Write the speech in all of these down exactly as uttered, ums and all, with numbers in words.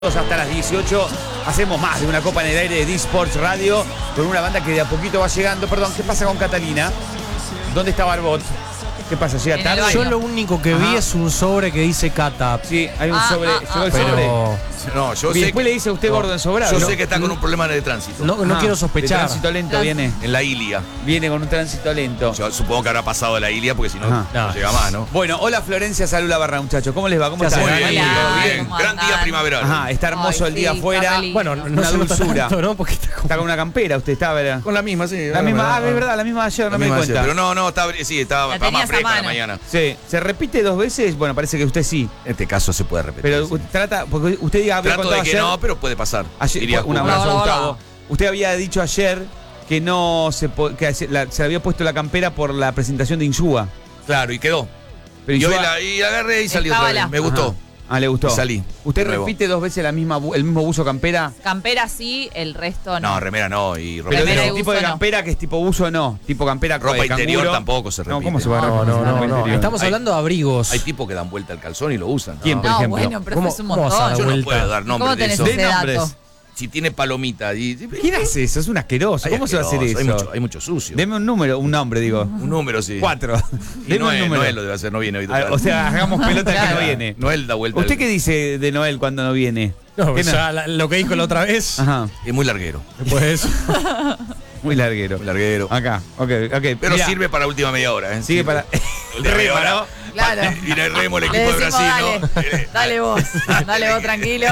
Hasta las dieciocho hacemos más de una copa en el aire de D-Sports Radio con una banda que de a poquito va llegando. Perdón, ¿qué pasa con Catalina? ¿Dónde está Barbot? ¿Qué pasa? ¿Llega tarde? Yo lo único que vi Ajá. es un sobre que dice Cata. Sí, hay un ah, sobre. Ah, ¿Llegó el pero... sobre? No, yo y sé después que, le dice a usted no, Gordon sobrado. Yo ¿no? sé que está con un problema de tránsito. No, no ah, quiero sospechar. De tránsito lento Trans... viene. En la Ilia. Viene con un tránsito lento. Yo supongo que habrá pasado de la Ilia porque si no, no, no llega más, ¿no? Bueno, hola Florencia, salud la barra, muchachos. ¿Cómo les va? ¿Cómo están? Muy bien, Hola, todo bien. ¿cómo Gran andan? día primaveral. Ajá, está hermoso Ay, el día sí, afuera. Bueno, no una se nota dulzura. tanto, ¿no? Porque está con... Está con una campera, usted está, ¿verdad? Con la misma, sí. La misma, ah, es verdad, la misma de ayer, no me di cuenta. Ayer, pero no, no, está, sí, está, La está más tenías a fresca la mano. mañana. Sí, ¿se repite dos veces? Bueno, parece que usted sí. En este caso se puede repetir. Pero sí. trata, porque usted diga, había Trato contado de que ayer, no, pero puede pasar. ayer Diría un Julio. abrazo a Hola, hola. Gustavo. Usted había dicho ayer que no se po- que se, la- se le había puesto la campera por la presentación de Insúa. Claro, y quedó. Pero Y hoy Insúa- la y agarré y salí Estaba otra vez. la- Me gustó. Ajá. Ah, le gustó. Y salí. ¿Usted de nuevo. repite dos veces la misma bu- el mismo buzo campera? Campera sí, el resto no. No, remera no. Y ropa Pero Remera de y ese tipo de buzo no. campera que es tipo buzo no. Tipo campera Ropa de interior canguro. tampoco se No, repite. ¿cómo se va a No, no, repetir no, ropa no. interior? Estamos Hay- hablando de abrigos. Hay tipos que dan vuelta al calzón y lo usan. ¿no? ¿Quién, por No, ejemplo? bueno, pero ¿Cómo- es un cómo vas a dar montón. Yo no vuelta? puedo dar nombres ¿Cómo de tenés eso. ese De dato? nombres. Si tiene palomita. Y, ¿Quién hace eso? Es un asqueroso. Hay ¿Cómo se va a hacer eso? asqueroso, Hay mucho, hay mucho sucio. Deme un número, un nombre, digo. Un número, sí. Cuatro. Y Deme un Noel, número. Noel lo debe hacer, no viene hoy. Ah, o sea, hagamos pelota que Claro. no viene. Noel da vuelta. ¿Usted al- qué dice de Noel cuando no viene? No, ¿Qué no? ya la- lo que dijo la otra vez. Ajá, Es muy larguero. Después de eso. muy larguero. Muy larguero. Acá, ok, ok. Pero Mirá, sirve para última media hora. ¿eh? Sigue para. Última media hora. ¿no? Claro. Viene el Remo, el Le equipo de decimos, Brasil, ¿no? dale, Eh, dale vos, dale vos tranquilo.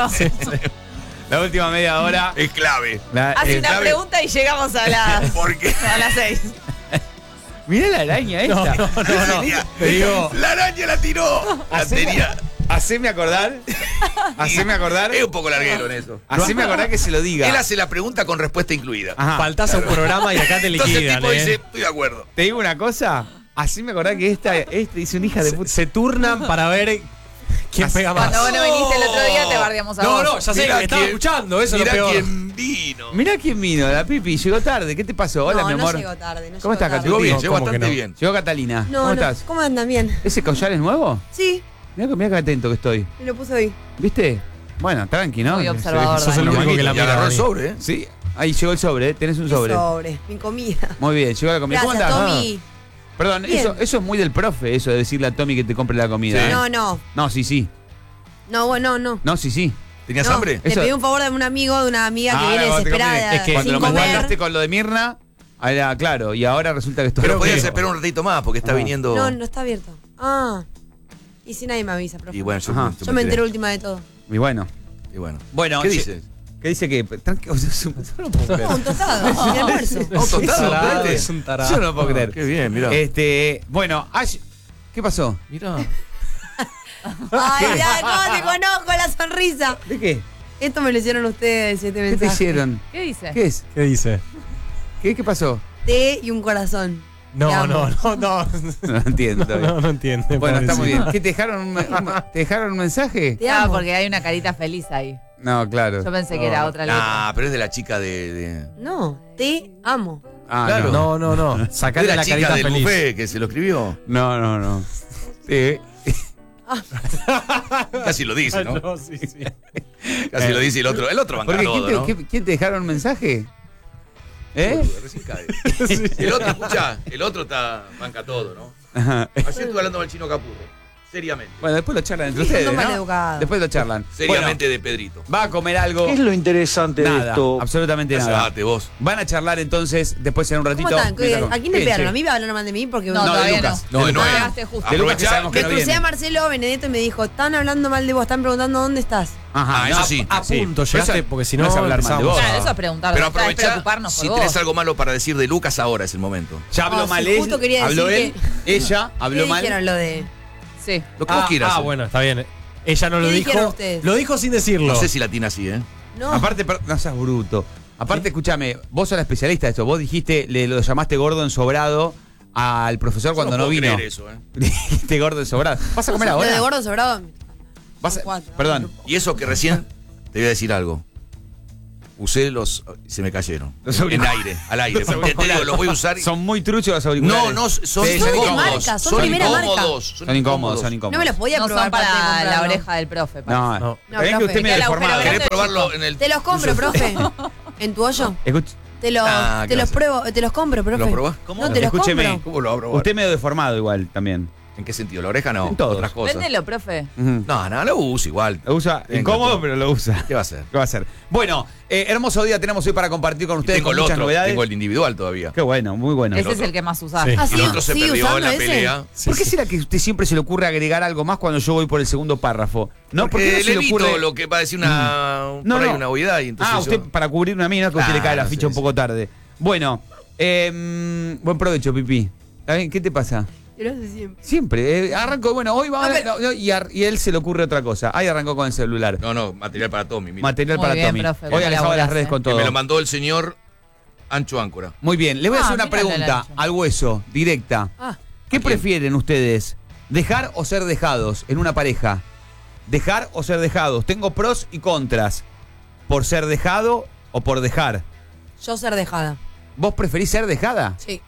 La última media hora. Es clave. La, Hace eh, una clave. pregunta y llegamos a las, ¿Por qué? a las seis. Mirá la araña esta. No, no, no, no. Tenía- Te digo, La araña la tiró. La Haceme- tenía. Haceme acordar. Haceme acordar. Es un poco larguero en eso. Haceme acordar que se lo diga. Él hace la pregunta con respuesta incluida. Ajá. faltás a un programa y acá te Entonces el liquidan, tipo ¿eh? dice, estoy de acuerdo. Te digo una cosa. Haceme acordar que esta, esta dice una hija de Se, puta. se turnan para ver quién Así- pega más. Cuando vos no viniste el otro día te bardeamos a No, vos. no, ya sé, Mirá me estaba quién- escuchando, eso es lo Mirá peor. quién vino. Mirá quién vino, la Pipi. Llegó tarde. ¿Qué te pasó? Hola, no, mi amor. No llegó tarde. No ¿Cómo llegó estás, tarde. Catu? Llegó bien, No, llegó ¿cómo que bastante no? bien. Llegó Catalina. No, ¿Cómo no. estás? ¿Cómo andan? Bien. ¿Ese collar es nuevo? Sí, Mirá, mirá qué atento que estoy. me lo puse hoy. ¿Viste? Bueno, tranqui, ¿no? Muy observador, Sos el Dani. único que la Y mira. agarró el Dani. sobre, ¿eh? Sí, ahí llegó el sobre, ¿eh? Tenés un Mi sobre. sobre, mi comida. Muy bien, llegó la comida. Gracias, ¿Cómo andás? Tommy. Perdón, Bien. eso, eso es muy del profe, eso de decirle a Tommy que te compre la comida. Sí. ¿eh? No, no. No, sí, sí. No, bueno, no, no. No, sí, sí. ¿Tenías No, hambre? Le Eso- pedí un favor de un amigo, de una amiga Ah, que viene cuando te desesperada. comí- es que cuando sin lo comer. mandaste con lo de Mirna, era claro, y ahora resulta que esto Pero es podías que- esperar un ratito más porque está Ah. viniendo. No, no está abierto. Ah. Y si nadie me avisa, profe. Y bueno, yo, Ajá. Yo me entero última de todo. Y bueno. Y bueno. Bueno, ¿Qué che- dices? ¿Qué dice que? Tranquilo, yo no puedo creer. No, un tostado. Mi almuerzo. Oh, Es un tostado, tarado, espérate. es un tarado. Yo no puedo creer. Qué bien, mirá. Este, bueno, Ash, ¿qué pasó? Mirá. Ay, ya, ¿cómo te conozco la sonrisa? ¿De qué? Esto me lo hicieron ustedes, este ¿Qué te mensaje. hicieron? ¿Qué dice? ¿Qué es? ¿Qué dice? ¿Qué, qué pasó? Té y un corazón. Te No, amo. no, no, no. No entiendo. No, no, no entiende. Bueno, está muy pobrecito. bien. ¿Qué te dejaron un, un- te dejaron un mensaje? Te Ah, amo. porque hay una carita feliz ahí. No, claro. Yo pensé que era otra letra. Nah, pero es de la chica de. de- No, te amo. Ah, Claro. no. No, no, no. Es de Sacale la, la chica carita del feliz. buffet que se lo escribió. No, no, no. Sí. Casi lo dice, ¿no? No, sí, sí. Casi lo dice y el otro. El otro banca Porque todo, ¿quién te, ¿no? qué- quién te dejaron un mensaje? ¿Eh? Boludo, recién cae. El otro, escucha, el otro está banca todo, ¿no? Ajá. Ayer estuve hablando con el chino Capurro. Seriamente. Bueno, después lo charlan entre Sí, ustedes, son ¿no? maleducados. Después lo charlan. Seriamente de Pedrito. Bueno, va a comer algo. ¿Qué es lo interesante de Nada, esto? absolutamente nada. Cállate vos. Van a charlar entonces después en un ratito. ¿Cómo están? ¿Qué- Mientras- ¿A quién le Bien, pegaron? che. ¿A mí me hablaron mal de mí? Porque No, No, de todavía Lucas. no. No, de Noel. Llegaste justo. De Lucas que Aprovechá sabemos que Me no crucé a viene. Marcelo Benedetto y me dijo, están hablando mal de vos, están preguntando dónde estás. Ajá, Ah, eso sí. A punto, Pero llegaste, eso porque si no no, es hablar mal de empezamos vos. a- Claro, eso es preguntar. Pero es aprovecha, preocuparnos por si vos. tenés algo malo para decir de Lucas, ahora es el momento. Ya habló Ah, mal sí, él. justo quería Habló decir él. Ella habló ¿Qué mal. dijeron lo de...? Sí. Lo que vos Ah, quieras. ah, bueno, está bien. Ella no lo ¿Qué dijo. dijeron ustedes? Lo dijo sin decirlo. No sé si la tiene así, ¿eh? No. Aparte, per- no seas bruto. Aparte, escúchame, vos sos la especialista de esto. Vos dijiste, le lo llamaste gordo ensobrado al profesor cuando Yo no, puedo vino. creer eso, ¿eh? Dijiste gordo ensobrado. ¿Vas a comer Lo ahora? de gordo sobrado. Vas a- Cuatro. Perdón. Y eso que recién te voy a decir algo. usé los. Se me cayeron. Los en auriculares. aire, al aire. Los Te- te digo, auriculares. los voy a usar. y- Son muy truchos los auriculares. No, no, son, Sí, son son de incómodos. marca, son son primera marca. incómodos. Son incómodos, son incómodos. No me los podía No probar son para antes de la comprarlo. oreja del profe. parece. No, No. no. Está bien que profe. usted es medio Queda el agujero deformado. grande. ¿Querés probarlo en el. Te los compro, profe. ¿En tu hoyo? Escuch- Te los, Ah, te los gracias. pruebo, te los compro, profe. ¿Lo probás? ¿Cómo? No, te los Escúcheme. compro. ¿Cómo lo va a probar? Usted es medio deformado igual también. ¿En qué sentido? ¿La oreja no? En todos. Otras cosas. Véndelo, profe. Ujú. No, no, lo uso igual. Lo usa Tengo incómodo, todo. pero lo usa. ¿Qué va a hacer? ¿Qué va a hacer? Bueno, eh, hermoso día tenemos hoy para compartir con Y ustedes tengo con el muchas otro, novedades. tengo el individual todavía. Qué bueno, muy bueno. Ese es otro. el que más usás. Sí. Ah, Y sí, el otro se ¿sigue perdió usando en la ese? pelea. ¿Por qué será que a usted siempre se le ocurre agregar algo más cuando yo voy por el segundo párrafo? ¿No? ¿Por qué Porque no se le le evito ocurre? lo que va a decir una. No, por ahí no. una obviedad. Y entonces Ah, yo- usted para cubrir una mina, que a usted le cae la Claro, ficha sí, un poco sí. tarde. Bueno, eh, buen provecho, Pipi. ¿Está bien? ¿Qué te pasa? Te lo hace siempre. Siempre. eh, arranco, bueno, hoy vamos No, a pero- no, no, y, a, y a él se le ocurre otra cosa. Ahí arrancó con el celular. No, no, material para Tommy. Mira. Material Muy para bien, Tommy. profe, Hoy ¿cómo alejado de las laburás, redes eh? con Que todo. me lo mandó el señor Ancho Áncora. Muy bien, le voy a Ah, hacer una míralo, pregunta Lancho. al hueso, directa. Ah, ¿Qué ¿A quién? prefieren ustedes? ¿Dejar o ser dejados en una pareja? ¿Dejar o ser dejados? Tengo pros y contras. ¿Por ser dejado o por dejar? yo ser dejada. ¿Vos preferís ser dejada? Sí.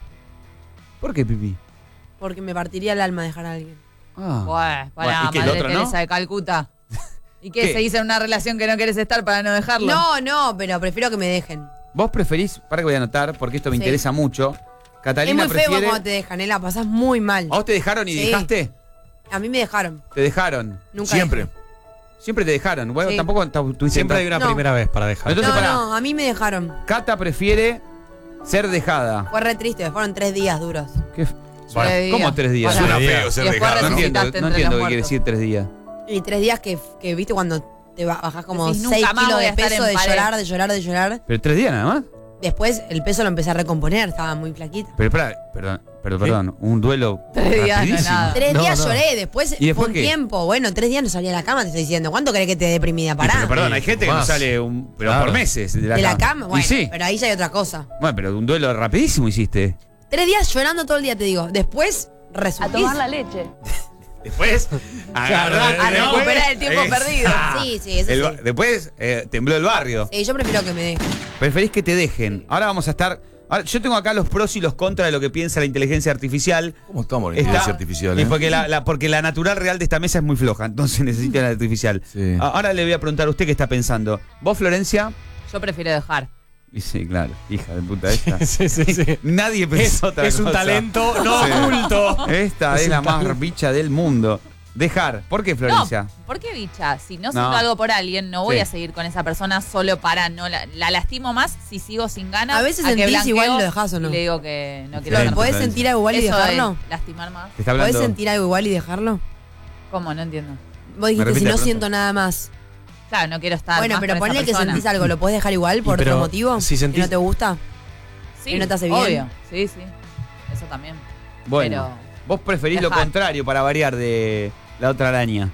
¿Por qué, Pipi? Porque me partiría el alma dejar a alguien. Ah. Buah, para Bueno, ¿y qué, el Madre otro no? Teresa de Calcuta. ¿Y qué? ¿Qué? ¿Se dice en una relación que no quieres estar para no dejarlo? No, no, pero prefiero que me dejen. ¿Vos preferís? Para que voy a anotar, porque esto me Sí. interesa mucho. Es Catalina muy feo prefiere. cuando te dejan, ¿eh? La pasás muy mal. ¿A vos te dejaron y Sí. dejaste? A mí me dejaron. Te dejaron. Nunca Siempre. dejé. Siempre te dejaron. Bueno, Sí. tampoco tu- tuviste. Siempre hay una No. primera vez para dejar. Entonces, No, pará. no, a mí me dejaron. Cata prefiere ser dejada. Fue re triste, fueron tres días duros. ¿Qué? Bueno, Tres días. ¿Cómo tres días? Bueno, Suena días. feo ser Y después dejado, No ¿no? entiendo, resucitaste no entre entiendo los qué quiere muertos. decir tres días. Y tres días que, que viste cuando te ba- bajás como Decís, seis nunca más kilos voy a de estar peso en de pared. llorar, de llorar, de llorar. ¿Pero tres días nada más? Después el peso lo empecé a recomponer, estaba muy flaquita. Pero espera, perdón, perdón, perdón, un duelo Tres días, no, rapidísimo. nada. Tres No, días no. lloré, después, ¿Y después fue un qué? tiempo. Bueno, tres días no salí a la cama, te estoy diciendo. ¿Cuánto crees que te deprimida? Pará. Pero perdón, hay Sí, gente que no más. sale un, pero Claro. por meses de la de cama. la cama, bueno, Y sí. pero ahí ya hay otra cosa. Bueno, pero un duelo rapidísimo hiciste. Tres días llorando todo el día, te digo. Después resurgís. leche. Después, agarrate, A ¿no? recuperar el tiempo Es- perdido. ah, Sí, sí, eso el sí. ba- Después eh, tembló el barrio. Sí, yo prefiero que me dejen. Preferís que te dejen. Ahora vamos a estar. Ahora, yo tengo acá los pros y los contras de lo que piensa la inteligencia artificial. ¿Cómo estamos en la Está- inteligencia artificial? y eh? porque, la, la- porque la natural real de esta mesa es muy floja, entonces necesita la artificial. Sí. A- Ahora le voy a preguntar a usted qué está pensando. ¿Vos, Florencia? Yo prefiero dejar. Y sí, claro, hija de puta esta. Sí, sí, sí. Nadie Es, pensó otra es un cosa. talento no Sí. oculto. Esta es, Es la un más talento. bicha del mundo. Dejar. ¿Por qué, Florencia? No, ¿por qué bicha? Si no siento No. algo por alguien, no voy Sí. a seguir con esa persona solo para no la, la lastimo más si sigo sin ganas. A veces que sentís blanqueo igual y lo dejás, ¿o no? Y le digo que no quiero Excelente. estar ¿Podés Florencia. sentir algo igual y Eso dejarlo? es lastimar más. Te está hablando. ¿Podés sentir algo igual y dejarlo? ¿Cómo? No entiendo. Vos dijiste, repite si de no pronto. siento nada más. Claro, no quiero estar Bueno, más pero con esa ponle que persona. sentís algo, ¿lo podés dejar igual por pero otro motivo? si ¿Que sentís- no te gusta? Sí, que no te hace bien. obvio. Sí, sí. Eso también. Bueno, Pero vos preferís lo dejar. contrario para variar de la otra araña.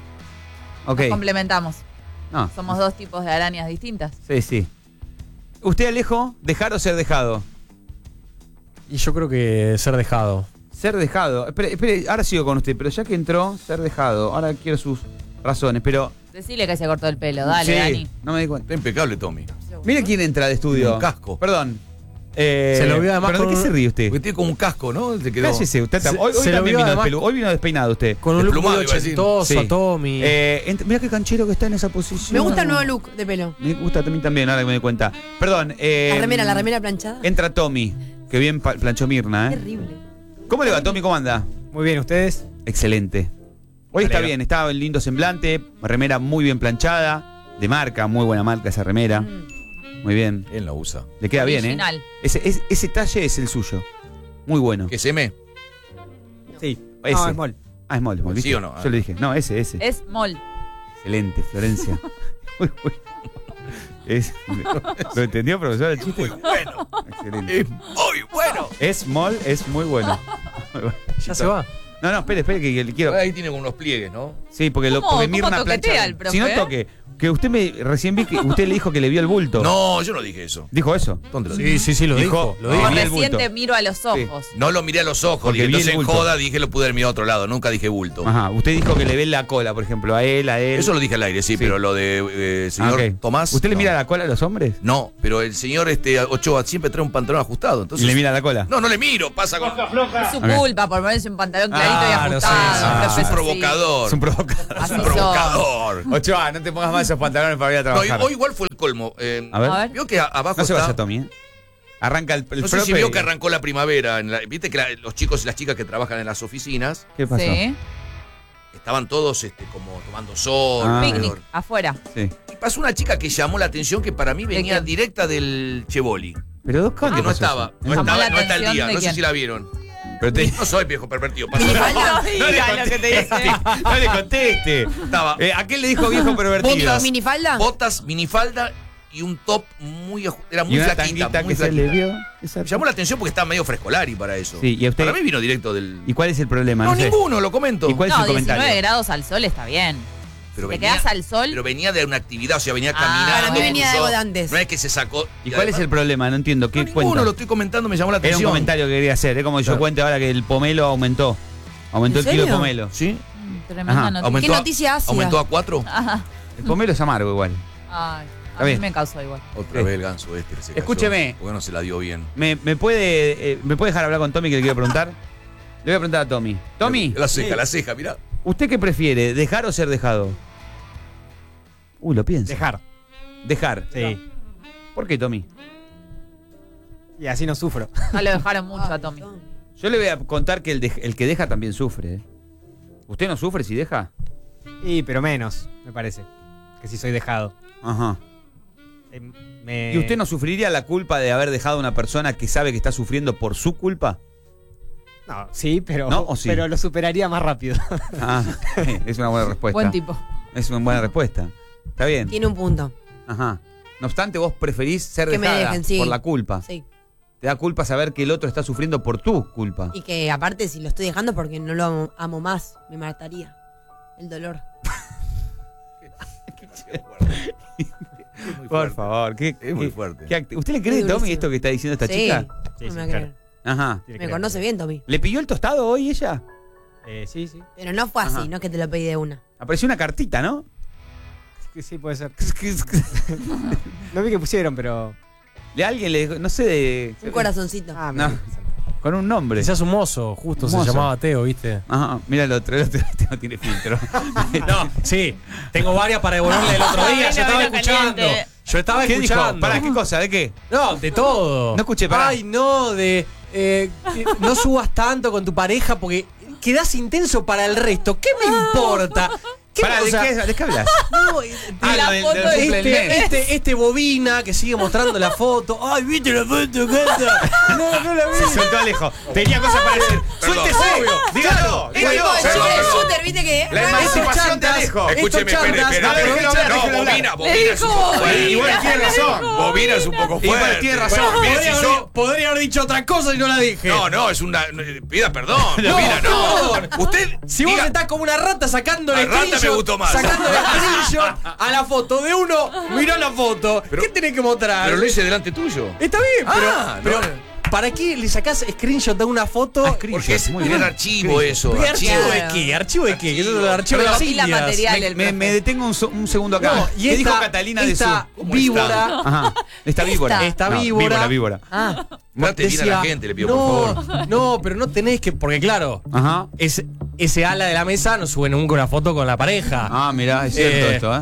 Ok. nos complementamos. No. Somos dos tipos de arañas distintas. Sí, sí. ¿Usted, Alejo, dejar o ser dejado? Y yo creo que ser dejado. Ser dejado. Espere, espere, ahora sigo con usted, pero ya que entró, ser dejado. Ahora quiero sus razones, pero. Decile que se cortó el pelo. Dale, sí, Dani. no me di cuenta. Está impecable, Tommy. Mire quién entra de estudio. Un casco. Perdón. Eh, Se lo vio además ¿Pero de con qué un- se ríe usted? Porque tiene como un casco, ¿no? Se quedó. Cállese, usted Se- tam- hoy, hoy se lo también vio vino, además- despelu- hoy vino despeinado usted. Con un look muy Desplumado, iba a decir. ochentoso, Sí. Tommy. Eh, ent- mira qué canchero que está en esa posición. Me gusta el nuevo look de pelo. Me gusta también, también ahora que me doy cuenta. Perdón. Eh, La remera, la remera planchada. Entra Tommy, que bien pa- planchó Mirna, ¿eh? Terrible. ¿Cómo le va, Tommy? ¿Cómo anda? Muy bien, ¿ustedes? Excelente. Hoy está Alegro. bien, está en lindo semblante, remera muy bien planchada, de marca, muy buena marca esa remera. Mm. Muy bien. Él la usa. Le queda bien, ¿eh? Original. Ese, es- ese talle es el suyo. Muy bueno. ¿Qué es M? Sí. Ese. No, es mol. Ah, es mol, es mol, ¿viste? ¿Sí o no? Yo le dije, no, ese, ese. Es mol. Excelente, Florencia. Muy bueno. Es- ¿Lo entendió, profesor, el chiste? Muy bueno. Excelente. Es muy bueno. Es mol, es muy bueno. Muy bueno. Ya se va. No, no, espere, espere, que, que le quiero. Ahí tiene como unos pliegues, ¿no? Sí, porque, lo, ¿Cómo? porque ¿Cómo Mirna toquetea plancha. el profe, Si no eh? toque, Que usted me recién vi que usted le dijo que le vio el bulto. No, yo no dije eso. ¿Dijo eso? ¿Dónde lo dije? Sí, sí, sí, lo Dijo- dijo. Lo No, dijo. Como vi el recién bulto. te miro a los ojos. No lo miré a los ojos, Porque dije, vi el entonces en bulto. joda dije lo pude haber mirado a otro lado, nunca dije bulto. Ajá. Usted dijo que le ve la cola, por ejemplo, a él, a él. Eso lo dije al aire, sí, Sí. pero lo de eh, señor Ah, ok. Tomás. ¿Usted le no. mira la cola a los hombres? No, pero el señor este Ochoa siempre trae un pantalón ajustado. ¿Y Entonces, le mira la cola? No, no le miro, pasa con. Es su Ok. culpa por ponerse un pantalón clarito y Ah, no sé, ajustado. ah, profe, Es un sí. provocador. Es un provocador. Es Así un sos. provocador. Ochoa, no te pongas más esos pantalones para ir a No, y- trabajar. hoy igual fue el colmo. Eh, A ver. A ver. Vio que a- abajo No se está. vaya, Tommy, ¿eh? Arranca el, el No sé si profe vio y- que arrancó la primavera. en la- Viste que la- los chicos y las chicas que trabajan en las oficinas ¿Qué pasó? Sí. estaban todos este, como tomando sol. Ah. Picnic, alrededor. afuera. Sí. Y pasó una chica que llamó la atención que para mí venía quién? directa del Chevoli. Pero dos Que cosas. no estaba. No Llamó estaba, la no está al atención día. de No sé quién. si la vieron. Pero te- No soy viejo pervertido. Pasó Minifalda. No diga lo que te dice. no le conteste. Estaba Eh, ¿A qué le dijo viejo pervertido? Botas. ¿Minifalda? botas, minifalda y un top muy aju- era muy Y una flaquita, tanguita muy que se flaquita. le vio. Esa- Me llamó la atención porque estaba medio frescolari para eso. Sí, y a usted- Para mí vino directo del. ¿Y cuál es el problema? no, sé. ninguno, lo comento. ¿Y cuál es No, el comentario? diecinueve grados al sol está bien. Pero te venía- quedás al sol. Pero venía de una actividad, o sea, venía Ah, caminando. para mí venía de puso- algo de antes. No es que se sacó. ¿Y cuál es el problema? No entiendo. ¿Qué No, ninguno, cuenta? lo estoy comentando, me llamó la Era un atención. comentario que quería hacer. Es como yo Claro. cuento ahora que el pomelo aumentó. Aumentó ¿En el kilo de serio? pomelo. ¿Sí? Mm, Tremenda Ajá. noticia. Aumentó ¿Qué a- noticia ácida? ¿Aumentó a cuatro? Ajá. El pomelo es amargo igual. Ay, Está a mí bien. me causó igual. Otra Sí. vez el ganso este que se cayó. Escúcheme. ¿Por qué no se la dio bien? ¿Me, me puede, eh, ¿Me puede dejar hablar con Tommy que le quiero preguntar? Le voy a preguntar a Tommy. Tommy, La ceja, la ceja, mirá. ¿usted qué prefiere? ¿Dejar o ser dejado? Uy, lo piensa. Dejar. Dejar. Sí. ¿Por qué, Tommy? Y así no sufro. No lo dejaron mucho a Tommy. Yo le voy a contar que el, de- el que deja también sufre. ¿eh? ¿Usted no sufre si deja? Y, pero menos, me parece. Que si soy dejado. Ajá. Eh, me- ¿Y usted no sufriría la culpa de haber dejado a una persona que sabe que está sufriendo por su culpa? No, sí, pero, ¿No? ¿O sí? pero lo superaría más rápido. Ah, es una buena respuesta. Buen tipo. Es una buena respuesta. Está bien. Tiene un punto. Ajá. No obstante, vos preferís ser Que me dejada dejen, sí. por la culpa. Sí. Te da culpa saber que el otro está sufriendo por tu culpa. Y que aparte, si lo estoy dejando porque no lo amo, amo más, me mataría. El dolor. Por favor, ¿qué, Es muy qué- fuerte. qué act- ¿Usted le cree, Es Tommy, durísimo. esto que está diciendo esta Sí. chica? Sí, no sí, me va a claro. creer. Ajá. Tiene Me que conoce bien, Tommy. ¿Le pidió el tostado hoy ella? Eh, sí, sí. Pero no fue así, Ajá. no es que te lo pedí de una. Apareció una cartita, ¿no? Sí, sí, puede ser. No vi que pusieron, pero. De alguien le dijo, no sé, de. Un corazoncito. Ah, No. mira. Con un nombre. Quizás un mozo, justo Un se mozo. llamaba Teo, ¿viste? Ajá, mira el otro, el otro este no tiene filtro. No, sí. Tengo varias para devolverle el otro día. Yo Vino, estaba vino escuchando. caliente. Yo estaba ¿Qué dijo? escuchando. ¿Para qué cosa? ¿De qué? No, de todo. No escuché, pará. Ay, no, de. eh, que no subas tanto con tu pareja porque quedás intenso para el resto. ¿Qué me importa? ¿Qué Pará, o ¿de sea, qué, ¿de qué hablas? no, eh, Ah, la lo del- foto del de- suple del mes. este, este, este bobina que sigue mostrando la foto. Ay, ¿viste la foto, Cata? No, no la vi. Se soltó Alejo. Tenía cosas para decir. ¡Suéltese! Dígalo, Es tipo dígalo. el perdón, shooter, perdón. shooter, ¿viste que? La emancipación de Alejo. Escúcheme, Estos espere, chantas, espere, no, espere. déjelo hablar, No, déjelo hablar. Bobina, Bobina es un dijo, poco fuerte. Igual tiene razón. Bobina es un poco Igual fuerte. tiene razón. Bueno, mire, Podría, si haber, yo- podría haber dicho otra cosa y no la dije. No, no, es una. Pida perdón. No, Bobina, no. perdón. Usted. Si vos diga- estás como una rata sacando A el rata me screenshot, gustó más. sacando el screenshot a la foto de uno, miró la foto. Pero- ¿Qué tenés que mostrar? Pero lo hice delante tuyo. Está bien, pero, Ah, pero no. ¿para qué le sacás screenshot de una foto? Ah, screenshot. Porque es Muy muy bien. archivo eso. ¿Qué archivo Archivo. de qué? ¿Archivo de qué? Que eso es el archivo de las Recopila indias. material. Me, el me- profe. me detengo un, so- un segundo acá. No, y ¿Qué esta, dijo Catalina de su? esta ¿Cómo víbora. Ajá. Esta víbora. Esta No, víbora. Víbora, víbora. Ah, Trate bien a la gente, le pido, no, por favor. No, pero no tenés que. Porque claro, Ajá. ese, ese ala de la mesa no sube nunca una foto con la pareja. Ah, mirá, es cierto Eh, esto, ¿eh?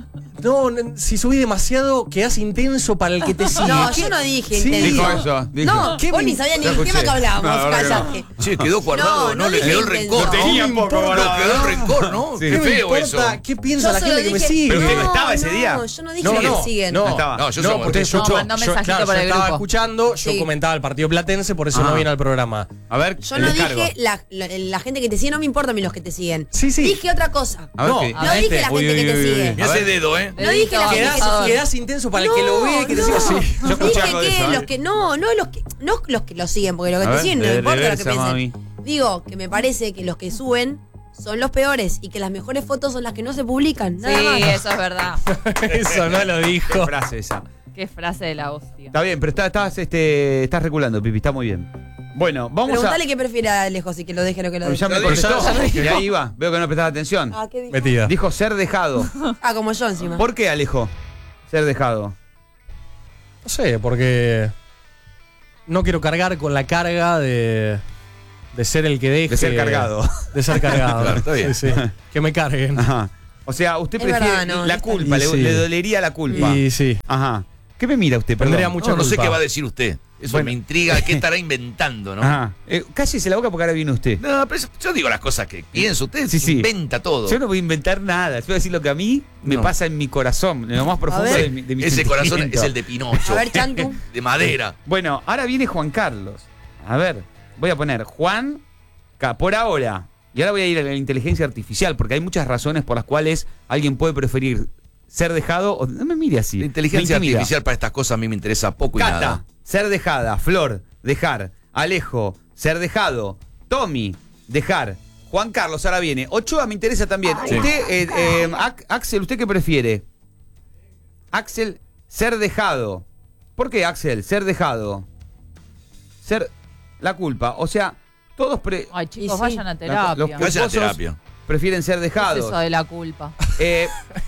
No, no, si subís demasiado, quedás intenso para el que te sigue. no, ¿Qué? yo no dije Sí. intenso. Dijo eso. Dijo. No, ¿Qué vos me- ni sabías ni Ya el tema escuché. que hablábamos, No, ahora que no. cállate. Che, quedó guardado, No, no, no le dije quedó el intenso. rencor. No ¿no? tenía un poco No, guardado. quedó el rencor, ¿no? Sí. Qué ¿Qué me feo importa? eso. ¿Qué piensa Yo la solo gente que me dije- sigue? Pero usted no No, estaba ese no, día. yo no dije No, que no, me siguen. no, No estaba. No, yo no, soy- porque yo- yo, No, yo- mandó yo- mensajito claro, por yo el estaba grupo. escuchando, yo Sí. comentaba el partido platense, por eso Ajá. no vine al programa. A ver, Yo el no descargo. dije la, la, la gente que te sigue, no me importa a mí los que te siguen. Sí, sí. Dije otra cosa. A ver No, qué. a No dije este. la Uy, gente uy, que te uy, sigue. uy. Mira ese dedo, ¿eh? No dije la gente que Quedás, te sigue. quedás intenso para el que lo ve, que te no, sigue. Sí, yo escuché dije algo de que eso, ¿eh? los que no, no los que no los que lo siguen, porque lo que A te ver, siguen no de me importa lo que reversa, piensen. mami. Digo que me parece que los que suben son los peores y que las mejores fotos son las que no se publican. Nada Sí, más. eso es verdad. Eso no lo Qué dijo. frase esa. Qué frase de la hostia. Está bien, pero está- estás, este, estás reculando, Pipi, está muy bien. Bueno, vamos Preguntale a... qué prefiere Alejo, si que lo deje o que lo Ya deje. me contestó. Ya lo dije. Y ahí va, veo que no prestaba atención. Ah, ¿qué dijo? Metida. Dijo ser dejado. Ah, como yo encima. ¿Por qué, Alejo? Ser dejado. No sé, porque no quiero cargar con la carga de, de ser el que deje. De ser cargado. De ser cargado. Claro, está bien. Sí, sí. Que me carguen. Ajá. O sea, usted Es prefiere verdad, no, la no culpa, le, está bien. le Sí. dolería la culpa. Y sí, Ajá. ¿Qué me mira usted, perdón? tendría mucha No, no sé culpa. qué va a decir usted. Eso Bueno. me intriga. ¿Qué estará inventando, no? Ajá. Eh, cállese la boca porque ahora viene usted. No, pero yo digo las cosas que pienso. Usted Sí, sí. inventa todo. Yo no voy a inventar nada. Yo voy a decir lo que a mí me No. pasa en mi corazón, en lo más profundo ver. de mi, de mi Ese corazón sentimiento. es el de Pinocho. A ver, Chantu. De madera. Bueno, ahora viene Juan Carlos. A ver, voy a poner Juan Ca- por ahora. Y ahora voy a ir a la inteligencia artificial, porque hay muchas razones por las cuales alguien puede preferir ser dejado o... No me mire así. La inteligencia me intimida. artificial para estas cosas a mí me interesa poco y Cata, nada. ser dejada. Flor, dejar. Alejo, ser dejado. Tommy, dejar. Juan Carlos, ahora viene. Ochoa me interesa también. Sí. Usted, eh, eh, Ac- Axel, ¿usted qué prefiere? Axel, ser dejado. ¿Por qué, Axel? Ser dejado. Ser la culpa. O sea, todos pre- Ay, Y chicos, sí. vayan a Los terapia. culposos Vayan a terapia. prefieren ser ¿Qué es dejados. eso de la culpa? Eh,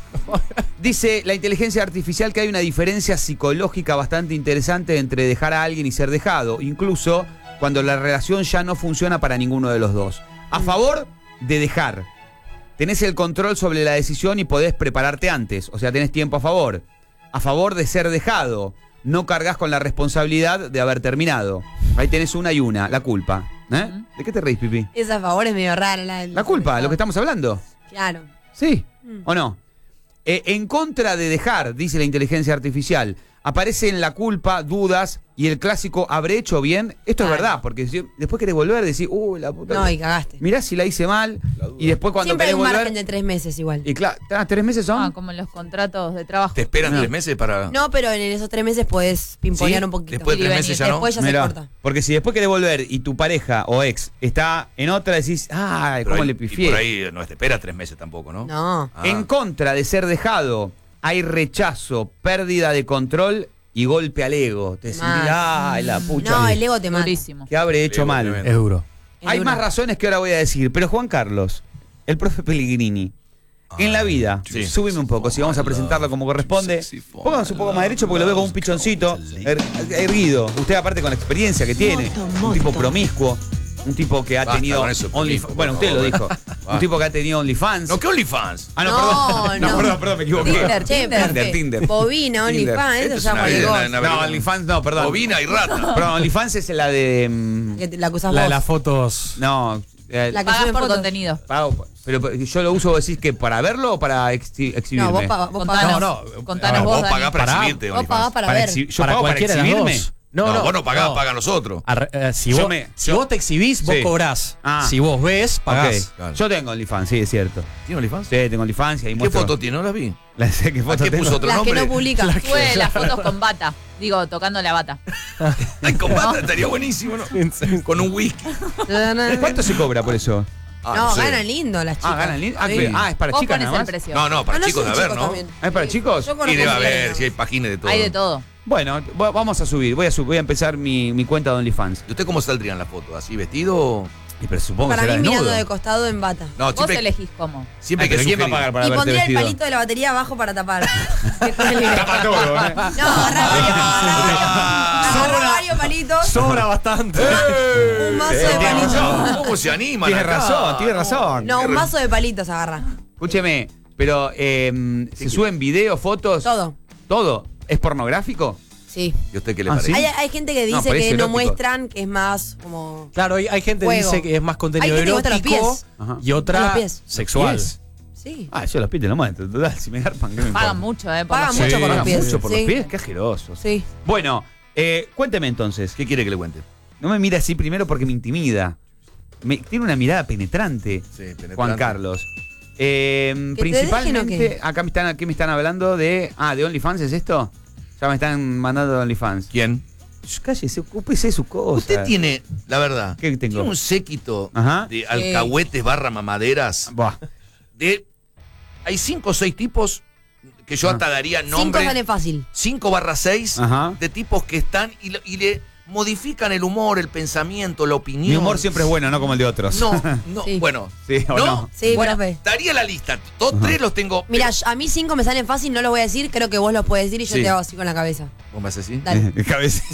dice la inteligencia artificial que hay una diferencia psicológica bastante interesante entre dejar a alguien y ser dejado, incluso cuando la relación ya no funciona para ninguno de los dos. A favor de dejar. Tenés el control sobre la decisión y podés prepararte antes, o sea, tenés tiempo a favor. A favor de ser dejado. No cargas con la responsabilidad de haber terminado. Ahí tenés una y una, la culpa. ¿Eh? Ujú. ¿De qué te reís, Pipi? Esa a favor es medio rara. La, La culpa, lo que estamos hablando. Claro. ¿Sí Mm. o no? Eh, en contra de dejar, dice la inteligencia artificial, aparecen la culpa, dudas y el clásico ¿habré hecho bien? Esto es Claro. verdad, porque si- después querés volver decís, uy, la puta. No, y cagaste. Mirá si la hice mal y después cuando Siempre hay querés un margen volver. de tres meses igual. Y claro, ah, ¿tres meses son? Ah, como en los contratos de trabajo. ¿Te esperan No. tres meses para...? No, pero en esos tres meses podés pimponear ¿Sí? un poquito. Después de Ir y tres meses ya venir. no. Después ya Mirá, se corta. porque si después querés volver y tu pareja o ex está en otra, decís, ay, Pero ¿cómo ahí- le y pifié? por ahí no te esperas tres meses tampoco, ¿no? No. Ah. En contra de ser dejado, hay rechazo, pérdida de control y golpe al ego. Te Mal. sentís, ay, la pucha. No, el ego te mata. Durísimo. que habré hecho Ego mal. tremendo. Es duro. Es Hay duro. más razones que ahora voy a decir, pero Juan Carlos, el profe Pellegrini, en la vida, Sí. súbeme un poco, si vamos a presentarlo como corresponde, pónganse un poco más derecho porque lo veo como un pichoncito, er- erguido. Usted aparte con la experiencia que tiene, un tipo promiscuo, un tipo que ha Basta tenido con eso, OnlyFans. promiscuo, Bueno, por usted lo favor. dijo. Un tipo que ha tenido OnlyFans. No, ¿qué OnlyFans? Ah, no, No, perdón. No, no. perdón, perdón, me equivoqué. Tinder, Che, Tinder. Tinder, Tinder. Bobina, Tinder. OnlyFans, Esto eso es ya una cualquier vida, cosa. una- No, OnlyFans no, perdón. Bovina y rata. Perdón, OnlyFans es la de. mm, Que te- La acusás La de vos. las fotos. No. eh, La que Pagás sube por fotos. contenido. pago- pero, pero yo lo uso, vos decís que para verlo o para exhi- exhibirme. No, vos, pa- vos Contanos, pagás. No, no, contanos ah, vos, Vos Dani. pagás para Pará. exhibirte Vos OnlyFans. pagás para ver. exhi- ¿Yo ¿Para pago para cualquiera de las exhibirme? dos? No, No, no, vos no pagás, no. pagan los otros. Arre- eh, si Yo vos, me- si yo- vos te exhibís, vos Sí. cobrás. Ah. Si vos ves, pagás. Ok. Claro. Yo tengo OnlyFans, sí, es cierto. ¿Tiene OnlyFans? Sí, tengo OnlyFans y ahí ¿Qué muestro. foto tiene? No las vi. La sé, ¿qué ¿A foto qué tengo? puso otro Las que nombre? no publica. Sube las fotos con bata. Digo, tocando la bata. Ay, con bata estaría buenísimo, ¿no? Con un whisky. ¿Cuánto se cobra por eso? Ah, No, sé. ganan lindo las chicas. Ah, ganan lindo. Ah, Sí. que- ah, es para Vos chicas pones nada el más. precio. No, no, para Ah, no, chicos son de ver, chicos ¿no? también. ¿Ah, es para Sí. chicos? Yo conozco Y debe mujeres, haber, ¿no? si hay páginas de todo. Hay de todo. Bueno, va- vamos a subir. Voy a, sub- voy a empezar mi, mi cuenta de OnlyFans. ¿Y usted cómo saldría en la foto? ¿Así vestido? o- Y pero supongo Para que será mí mirando desnudo. de costado en bata. No, Vos siempre, elegís cómo. siempre Ah, que pero ¿quién va a sugerir. pagar para Y verte pondría el vestido? palito de la batería abajo para tapar. Tapa todo, ¿eh? No, agarrá varios, agarrá varios. Agarrá varios palitos. Sobra bastante. Un mazo de Tiene palitos. razón. ¿Cómo se animan Tiene acá? razón, tiene razón. No, un mazo de palitos agarra. Escúcheme, pero eh, ¿se suben videos, fotos? Todo. ¿Todo? ¿Es pornográfico? Sí. ¿Y a usted qué le Ah, parece? ¿sí? Hay, hay gente que No, dice parece que no erótico. muestran, que es más como. Claro, hay, hay gente que Juego. dice que es más contenido Hay gente que muestra los erótico pies. Ajá. y A otra los pies. sexual. ¿Pies? Sí. Ah, yo los pies te lo muestro, total, si me garpan, ¿qué me importa? Pagan mucho, ¿eh? por Pagan los- mucho Sí, por los Pagan pies. mucho por sí. los pies, qué asquerosos. Sí. Bueno, eh, cuénteme entonces. ¿Qué quiere que le cuente? No me mira así primero porque me intimida. Me- tiene una mirada penetrante, Sí, penetrante. Juan Carlos. Eh, te principalmente, dejen o qué? acá me están, aquí me están hablando de. Ah, ¿de OnlyFans es esto? Ya me están mandando de OnlyFans. ¿Quién? Cállese, ocúpese de su cosa. Usted tiene, la verdad, ¿Qué tengo? tiene un séquito Ajá. de alcahuetes barra mamaderas. Buah. De, hay cinco o seis tipos que yo Ah. hasta daría Cinco nombre. sale fácil. cinco barra seis Ajá. de tipos que están y, lo- y le modifican el humor, el pensamiento, la opinión. Mi humor siempre es bueno, no como el de otros. No, no, Sí. bueno. Sí, o ¿no? no. Sí, Bueno, profe. daría la lista. Todos Ajá. tres los tengo. Mira, pero- yo- a mí cinco me salen fácil, no los voy a decir, creo que vos los puedes decir y yo Sí. te hago así con la cabeza. ¿Vos me haces así? Dale. Cabeza.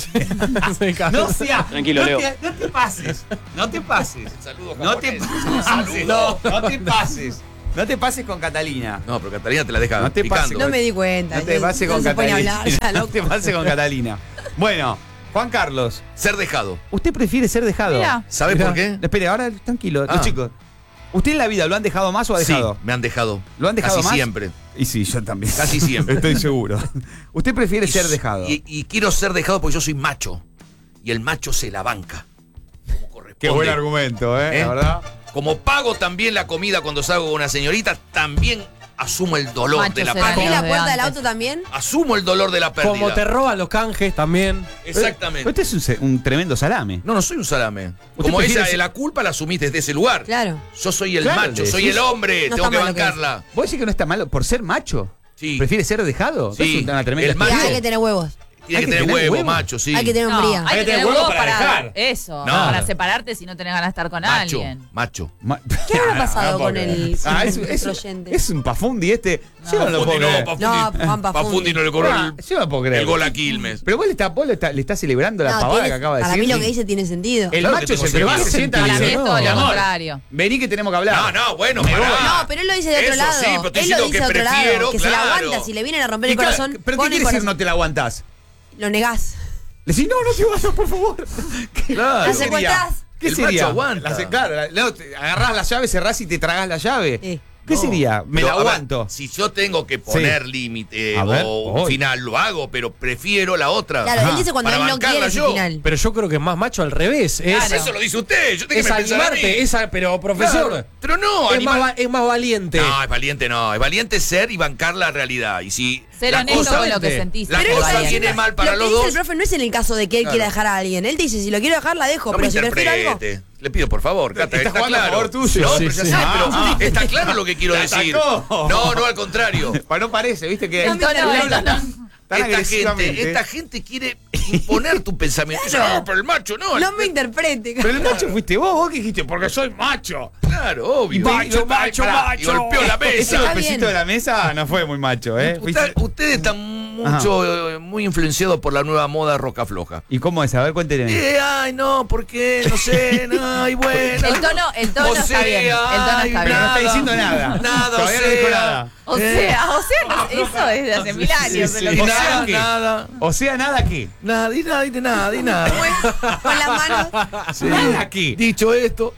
No sea. Tranquilo, no Leo. Te, no te pases. No te pases. Saludos No te pases. No, no te pases. No te pases con Catalina. No, pero Catalina te la deja No te picando. pases. No me di cuenta. No te yo- pases no con se puede Catalina. hablar, ya, No loco. te pases con Catalina. Bueno, Juan Carlos, Ser dejado. ¿usted prefiere ser dejado? Mira. ¿Sabe Mirá. por qué? Espere, ahora tranquilo, Ah. los chicos. ¿Usted en la vida lo han dejado más o ha Sí, dejado? me han dejado. ¿Lo han dejado Casi más? siempre. Y sí, yo también. Casi siempre. Estoy seguro. ¿Usted prefiere Y- ser dejado? Y, y quiero ser dejado porque yo soy macho. Y el macho se la banca. Como corresponde. Qué buen argumento, ¿eh? ¿Eh? La verdad. Como pago también la comida cuando salgo con una señorita, también asumo el dolor Machos de la eran ¿Abrí pérdida. la de puerta del antes. auto también? Asumo el dolor de la pérdida. Como te roban los canjes también. Exactamente. Usted es un, se- un tremendo salame. No, no soy un salame. ¿Usted Como prefiere ella, ser- la culpa la asumiste desde ese lugar. Claro. Yo soy el Claro, macho, le soy decís- el hombre, No tengo está que mal lo que bancarla. ¿Vos decís que no está malo por ser macho? Sí. ¿Prefiere ser dejado? Sí. Es una tremenda El Mira, macho. hay que tener huevos. Tiene Hay que que tener tener huevo, huevo. macho, sí. Hay que tener No, hombría. hay que tener huevo huevo para para, dejar. eso, No. para separarte si no tenés ganas de estar con Macho, alguien. macho. Ma- ¿Qué habrá pasado No puedo con creer. el, Ah, con es, nuestro es- oyente? es un pafundi este. Yo no lo puedo Pafundi creer. Pafundi- No, Juan Pafundi. Pafundi no le cobró Ah, el, yo no puedo creer. el gol a Quilmes. Pero vos le estás, vos le estás, le estás celebrando la No, pavada tiene- que acaba de para decir. mí lo que dice tiene sentido. El Claro que macho tengo se te va, se sentido. sienta y Para mí dice, es no, todo mi lo amor, contrario. vení que tenemos que hablar. No, no, bueno, Me pará. voy. No, pero él lo dice de otro Eso lado. sí, pero estoy él lo diciendo dice que de otro prefiero, lado. Que se la claro. aguanta. Si le vienen a romper Y el claro, corazón, ¿pero qué pone el quiere decir corazón. no te la aguantás? Lo negás. Le decís, no, no te vayas, por favor. ¿Qué, Claro. ¿qué La sería? secuestrás. ¿Qué El sería? macho aguanta. La se- claro, la- no, te agarrás la llave, cerrás y te tragás la llave. Sí. ¿Qué No. sería? Me Pero, la a ver, aguanto. si yo tengo que poner límite A ver, o un voy. final, lo hago, pero prefiero la otra. Claro, Ajá. él dice cuando Para él no bancarla quiere ese yo. final. Pero yo creo que es más macho al revés. Es, Claro. Eso lo dice usted. Yo tengo es que pensar a mí. animarte, es a- pero profesor. Claro. Pero no, es, animal- más, va- es más valiente. No, es valiente, no. Es valiente ser y bancar la realidad. Y si Ser la honesto cosa- con lo que Justamente. sentís. La es él cosa está valiente. viene diciendo- mal para lo que los dice dos. el profe no es en el caso de que él Claro. quiera dejar a alguien. Él dice, si lo quiero dejar, la dejo. No pero me si prefiero algo. interprete. Le pido por favor, Cata, Está está, jugando a claro. favor tuyo. No, Sí, pero ya sí. sé, Ah, pero ah. está claro lo que quiero La decir. atacó. No, no, al contrario. Para no parece, viste que El tono, le el habla tono. tan Esta gente, agresivamente. esta gente quiere imponer tu pensamiento. Claro. No, pero el macho no. No me interprete. Pero el macho fuiste vos, vos que dijiste, porque soy macho. Claro, obvio. Macho, Y- macho, pará, macho. Y golpeó la Ese mesa. Está golpecito bien. de la mesa no fue muy macho, ¿eh? Usted- Fuiste- ustedes están mucho, eh, muy influenciados por la nueva moda roca floja. ¿Y cómo es? A ver, cuénteme. Eh, ay, no, ¿por qué? No sé, no, ay, bueno. El tono, el tono O está sea, bien. El tono ay, está Pero no bien. está diciendo nada. Nada, Todavía o no dijo sea. nada. O Eh. sea, o sea, no- eso es de hace mil años. sí, es lo sí. que O se sea, llama. ¿qué? Nada, O sea, nada aquí. nada, y nada, y de nada, y nada. Con las manos. Nada aquí. Dicho esto,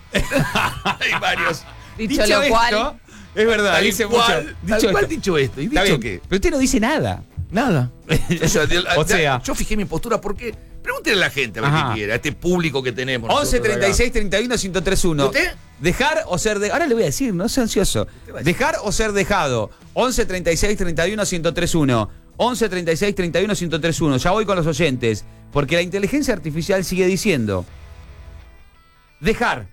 hay varios. Dicho lo cual. es verdad, Tal dice cual, mucho. tal Dicho cual esto. dicho esto. ¿Y Está dicho bien, qué? pero usted no dice nada. Nada. O sea, de- O de- sea. yo fijé mi postura porque. Pregúntele a la gente a ver Ajá. qué quiere, a este público que tenemos. once nosotros treinta y acá. seis treinta y uno ciento tres uno. ¿Usted? Dejar o ser de... Ahora le voy a decir, no sea ansioso. va a decir? Dejar o ser dejado. once treinta y seis treinta y uno ciento tres uno. once treinta y seis treinta y uno ciento tres uno. Ya voy con los oyentes. Porque la inteligencia artificial sigue diciendo. Dejar.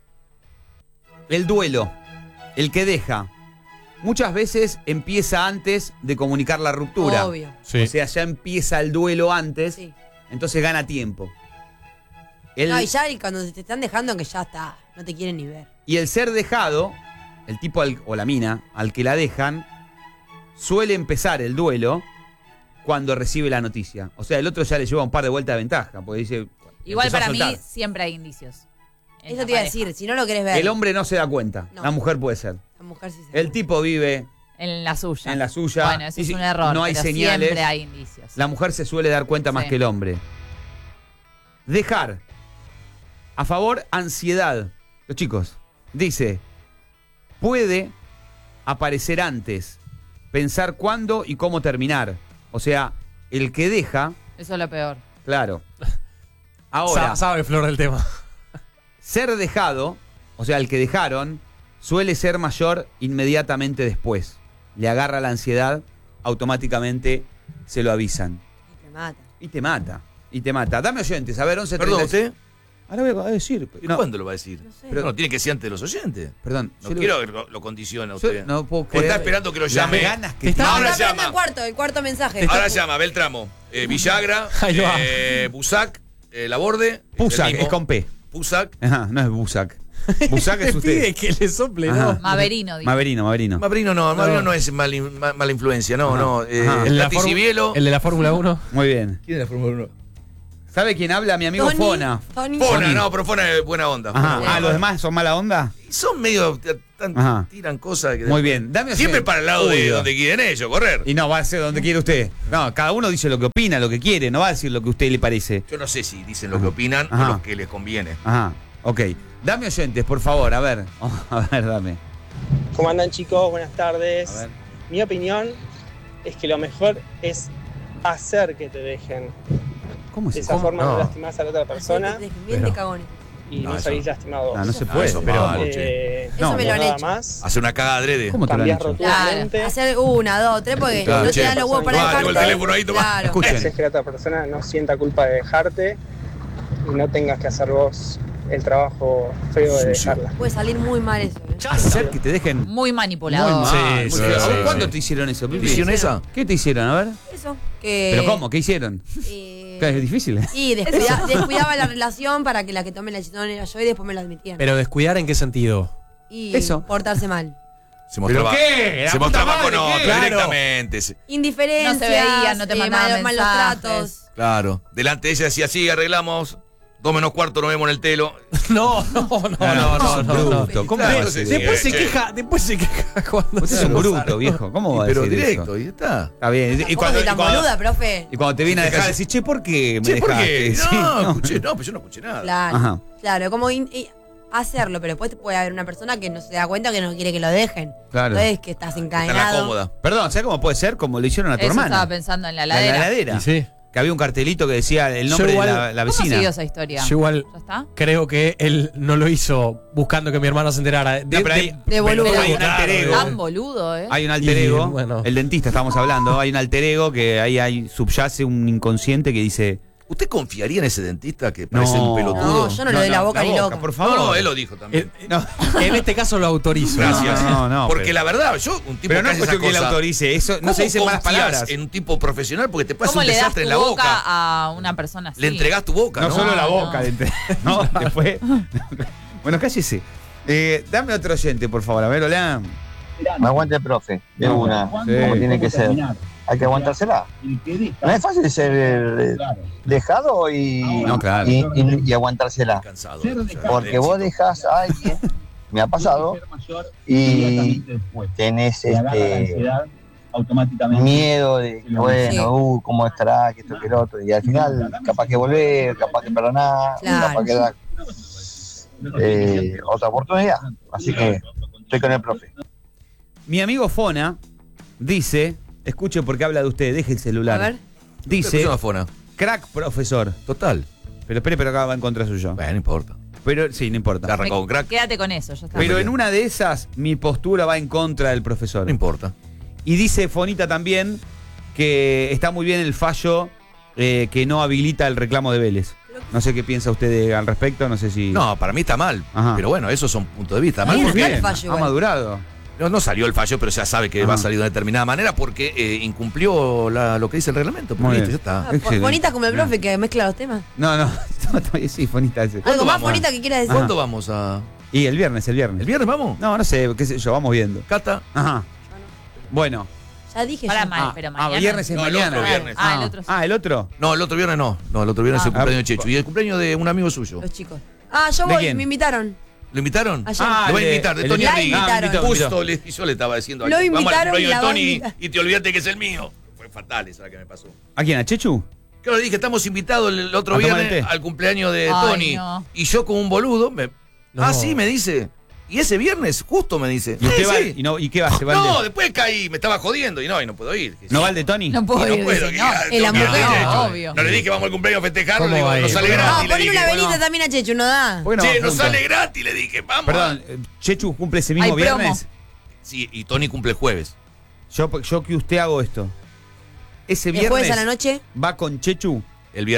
El duelo. El que deja. Muchas veces empieza antes de comunicar la ruptura. Obvio. Sí. O sea, ya empieza el duelo antes. Sí. Entonces gana tiempo. El- No, y ya cuando te están dejando que ya está. No te quieren ni ver. Y el ser dejado, el tipo al- o la mina al que la dejan, suele empezar el duelo cuando recibe la noticia. O sea, el otro ya le lleva un par de vueltas de ventaja, porque dice... Igual empezó a para mí soltar. siempre hay indicios. en Eso la te iba a pareja. decir. Si no lo querés ver. El hombre no se da cuenta, No. la mujer puede ser. La mujer sí se El tipo vive, En la suya. En la suya. Bueno, eso Y es si un error. no hay pero señales, siempre hay indicios. la mujer se suele dar cuenta más Sí. que el hombre. Dejar. A favor, ansiedad. Los chicos, dice, puede aparecer antes, pensar cuándo y cómo terminar. O sea, el que deja, Eso es lo peor. claro. Ahora, Sa- sabe Flor del tema. ser dejado, o sea, el que dejaron, suele ser mayor inmediatamente después. Le agarra la ansiedad, automáticamente se lo avisan. te mata. Y te mata. y te mata. Dame oyentes, a ver, once Perdón, treinta y seis. ¿usted? Ahora voy a decir. ¿Y No, cuándo lo va a decir? No sé. Pero no tiene que ser antes de los oyentes. perdón. No yo quiero lo- que lo, lo condicione a yo usted. no puedo O creer. está esperando que lo Las llame. ganas que Te está- tiene. Ahora Está esperando llama. el cuarto, el cuarto mensaje. Ahora llama Beltramo, eh, Villagra, Ahí va. eh, Busac, eh, Laborde. Pusac, el mismo. es con P. Pusac. Ajá, no es Busac. Busac es Le pide usted. que le sople, Ajá. ¿no? Maverino, digo. Maverino, Maverino. Mabrino no, Mabrino No. no es mal in- ma- mala influencia, no, Ajá. no. Eh, Ajá. El de la Tati Fórmula- Cibielo. el de la Fórmula uno. Muy bien. ¿Quién es la Fórmula uno? ¿Sabe quién habla? Mi amigo Tony, Fona. Tony. Fona, Tony. no, pero Fona es buena onda. Ajá. Fona. Ah, ¿los demás son mala onda? Y son medio. eh, tan- Ajá. tiran cosas que. Muy bien. Dame Siempre oyentes. para el lado Uy, de Dios. donde quieren ellos, correr. Y no, va a ser donde quiere usted. No, cada uno dice lo que opina, lo que quiere, no va a decir lo que a usted le parece. Yo no sé si dicen lo que opinan Ajá. o lo que les conviene. Ajá, ok. Dame oyentes, por favor, a ver. A ver, dame. ¿Cómo andan, chicos? Buenas tardes. A ver. Mi opinión es que lo mejor es hacer que te dejen. ¿Cómo De es esa eso? forma no, No. lastimás a la otra persona Bien Pero- de cagones. y No, no, eso salís no. lastimado. No, no se Ah, puede. eso es pero, malo. Eh, Eso me lo han nada hecho. más. Hace una cagada adrede. ¿Cómo te lo han Cambiás hecho? Claro, rotundamente. hacer una, dos, tres, porque Claro, no te che. dan los huevos para Ah, dejarte. tengo el teléfono ahí, tomá. Claro. Escuchen. Haces que la otra persona no sienta culpa de dejarte y no tengas que hacer vos el trabajo feo de Sucio. dejarla. Puede salir muy mal eso. ¿eh? Hacer que te dejen muy Muy manipulador. mal. Sí, muy sí, feo. sí, ¿A vos sí. ¿Cuándo te hicieron eso, ¿Te Pipi? hicieron esa? ¿Qué te hicieron? A ver. Eso. Que, ¿Pero cómo? ¿Qué hicieron? eh, ¿Qué, ¿Es difícil? y descuida- descuidaba la relación para que la que tome la decisión era yo y después me la admitían. Pero descuidar en qué sentido. y eso. portarse mal. Se mostraba, qué? La se puta mostraba madre, con otro ¿qué? Claro. directamente. se- Indiferencia. No se veía, no te mandaban malos mensajes. tratos. Claro. Delante de ella decía, sí, arreglamos. Dos menos cuarto nos vemos en el telo. No, no, no, no, no, no, no. Bruto. ¿Cómo Claro, va a sí, ser sí. eso? Después se che. queja, después se queja cuando Usted es se un lo bruto, sabe. viejo. ¿Cómo va a Pero decir directo, eso? y está. Está bien. Y Tampoco cuando, soy y tan cuando- boluda, profe. y cuando te viene a dejar, Casi- decís, che, ¿por qué me Che, ¿por dejaste? qué? Sí, No, escuché, no, pues yo no escuché nada. Claro. Ajá. Claro, como in- y hacerlo, pero después puede haber una persona que no se da cuenta que no quiere que lo dejen. Claro. Entonces que estás Está en encadenado. la cómoda. Perdón, ¿sabes cómo puede ser? Como le hicieron a tu Eso hermana. estaba pensando en la La heladera. heladera. Y sí. Que había un cartelito que decía el Yo nombre igual- de la, la ¿Cómo vecina. siguió esa historia? Yo igual ¿Ya está? creo que él no lo hizo buscando que mi hermano se enterara. De, No, pero ahí- De boludo. pero hay un alter ego. Tan boludo, ¿eh? Hay un alter Y, ego. bueno. El dentista estábamos hablando. Hay un alter ego que ahí hay, subyace un inconsciente que dice. ¿Usted confiaría en ese dentista que parece No. un pelotudo? No, yo no, le doy la boca ni loca. Por favor. No, no, él lo dijo también. Eh, No, En este caso lo autorizo. Gracias. No, no, no, Porque pero- la verdad, yo, un tipo pero no que es hace esa cuestión que él cosa, autorice. Eso no ¿cómo se dicen malas confías palabras. en un tipo profesional porque te pasa ¿Cómo un le das tu desastre en la boca, boca? a una persona así? Le entregás tu boca, No, ¿no? solo la No, boca. no. le entre- No, después. Bueno, cállese. Eh, dame otro oyente, por favor. A ver, hola. Me aguante el profe, de No, una, sí. como tiene que ser. Hay que aguantársela. No es fácil ser eh, dejado y, No, claro. y, y- y aguantársela. Cansado. ya, Porque de vos éxito. dejás a alguien, me ha pasado, y tenés este miedo de que, bueno, Sí. uh, cómo estará, que esto, que el otro. Y al final, capaz que volver, capaz que perdonar, Claro. capaz que dar eh, otra oportunidad. Así que estoy con el profe. Mi amigo Fona dice. Escuche porque habla de usted. Deje el celular. A ver. Dice. Persona fona. Crack profesor. Total. Pero espere, pero acá va en contra suyo. Bueno, no importa. Pero sí, no Ya importa. arrancó con crack. Quédate con eso, ya está. Pero en una de esas, mi postura va en contra del profesor. No importa. Y dice Fonita también que está muy bien el fallo eh, que no habilita el reclamo de Vélez. No sé qué piensa usted de- al respecto, no sé si. No, para mí está mal. Ajá. Pero bueno, esos son puntos de vista. Ahí Mal no porque está el fallo ha igual. madurado. no, no salió el fallo, pero ya sabe que Ajá. va a salir de una determinada manera porque eh, incumplió la- lo que dice el reglamento. Pero Muy listo, bien. ya está. Ah, Excelente. bonita como el profe que mezcla los temas. No, no, no, no, sí, Fonita. ese. Algo más vamos? bonita que quiera decir. ¿Cuándo vamos a...? Y el viernes, el viernes. ¿El viernes vamos? No, no sé, qué sé yo, vamos viendo. Cata. Ajá. Bueno. Ya dije Para yo. mal, Ah, pero ah, mañana. viernes es No, el mañana. otro viernes. Ah, el otro sí. Ah, el otro. No, el otro viernes no. No, el otro viernes es el Ah. cumpleaños de Ah, Chechu. Y el cumpleaños de un amigo suyo. Los chicos. Ah, yo ¿De voy, quién? me invitaron. ¿Lo invitaron? Ayer. Ah, Lo voy a el de- invitar, de el Tony de- Enrique. Ah, invitaron. invitó, invitó. Justo le, yo le estaba diciendo. Lo vamos al invitaron y cumpleaños la de va a Tony invitar. y te olvidaste que es el mío. Fue fatal esa que me pasó. ¿A quién? ¿A Chechu? Claro, le dije, estamos invitados el otro A tomar viernes el té. al cumpleaños de Ay, Tony. no. Y yo como un boludo, me... No. Ah, sí, me dice. Y ese viernes, justo me dice. ¿Y usted "Eh, va? sí". ¿Y, no, ¿Y qué va? ¿Se va el No, de- después caí, me estaba jodiendo y no, y no puedo ir. ¿No va el de Tony? No puedo Y no ir, puedo, dice, que- no. ah, el tengo que hamburguesa, ir derecho. obvio. No le dije vamos al cumpleaños a festejarlo, ¿Cómo le digo, va a no ir? sale No, No, gratis. le ponle dije. una velita bueno. también a Chechu, no da. ¿Por qué no Che, van no juntos? sale gratis, le dije, vamos. Perdón, eh, Chechu cumple ese mismo Hay promo. viernes. Sí, y Tony cumple el jueves. Yo, yo que usted hago esto. Ese El jueves viernes a la noche. va con Chechu. El viernes.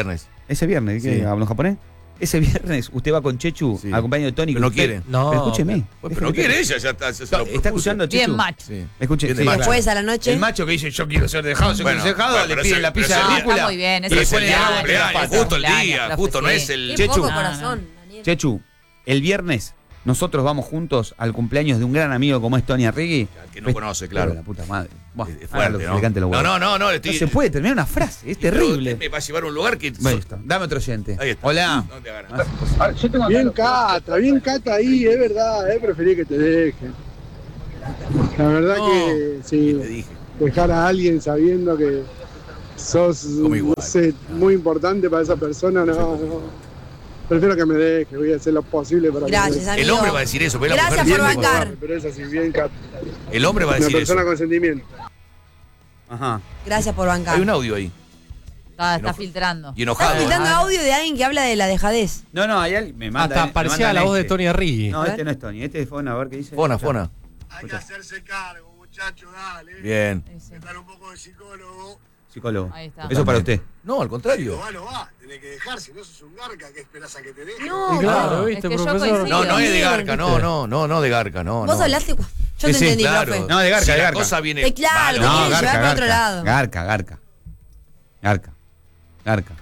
Ese viernes, ¿qué? Sí. ¿Hablo japonés? Ese viernes usted va con Chechu Sí. al cumpleaños de Tony. Pero no usted- quiere. No. Pero escúcheme. Pues, pero no quiere ella, ya está. Se, se lo Está propuse. escuchando a Chechu. Bien macho. Sí. Escuche, Bien de sí, macho. Después a la noche. El macho que dice yo quiero ser dejado, yo Bueno, quiero ser dejado, bueno, le pero pide ese- la pero pizza ese de día- rúcula. Está muy bien, y ese le es pone el el día, agua entre las cumpleaños, patas. justo el día, Cumpleaños, justo no sí. es el. Qué Chechu. poco No, no, no. corazón, Daniel. Chechu, el viernes nosotros vamos juntos al cumpleaños de un gran amigo como es Tony Arrigui. Que no conoce, claro. Pero la puta madre. Buah, Es haga fuerte, lo que ¿no? le cante los No, huevos. no, no, no, le No estoy. se puede terminar una frase, es terrible. Me va a llevar a un lugar que. Bueno, está. Dame otro oyente. Ahí está. Hola. No te agarras. Bien Cata, bien Cata ahí, es verdad, eh, preferí que te deje. La verdad No, que sí, Te dije. dejar a alguien sabiendo que sos Como igual. no sé, muy importante para esa persona, no, no. Prefiero que me deje, voy a hacer lo posible para Gracias, que me amigo. El hombre va a decir eso, pero la Gracias mujer por entiende. bancar. deje. Pero es así, bien Cata. El hombre va a Una decir persona eso. con sentimiento. Ajá. Gracias por bancar. Hay un audio ahí. Está, está Enoja- filtrando. Y Estás enojado. filtrando Ah. audio de alguien que habla de la dejadez. No, no, hay alguien me manda. Hasta me parecía mandan la voz de este. Tony Arrigui. No, A este ver. no es Tony, este es Fona, a ver qué dice. Fona, Fona. Hay que hacerse cargo, muchachos, dale. Bien. Sí, sí. Estar un poco de psicólogo. Psicólogo. Ahí está. Eso para usted. No, al contrario. Va, no va, tenés que dejar, si no sos un garca, ¿qué esperás a que te deje? No, Y claro, pero- ¿viste, Es que yo profesor? coincido. No, no es de Diego, Garca, no, no, no, no de Garca, no. Vos no. hablaste. Yo Sí, te sí, entendí, Claro. profe. No, de Garca, si de la Garca. cosa viene. Eh, claro, malo, te No, quieren Garca, llevar para otro Garca. lado. Garca, Garca. Garca. Garca.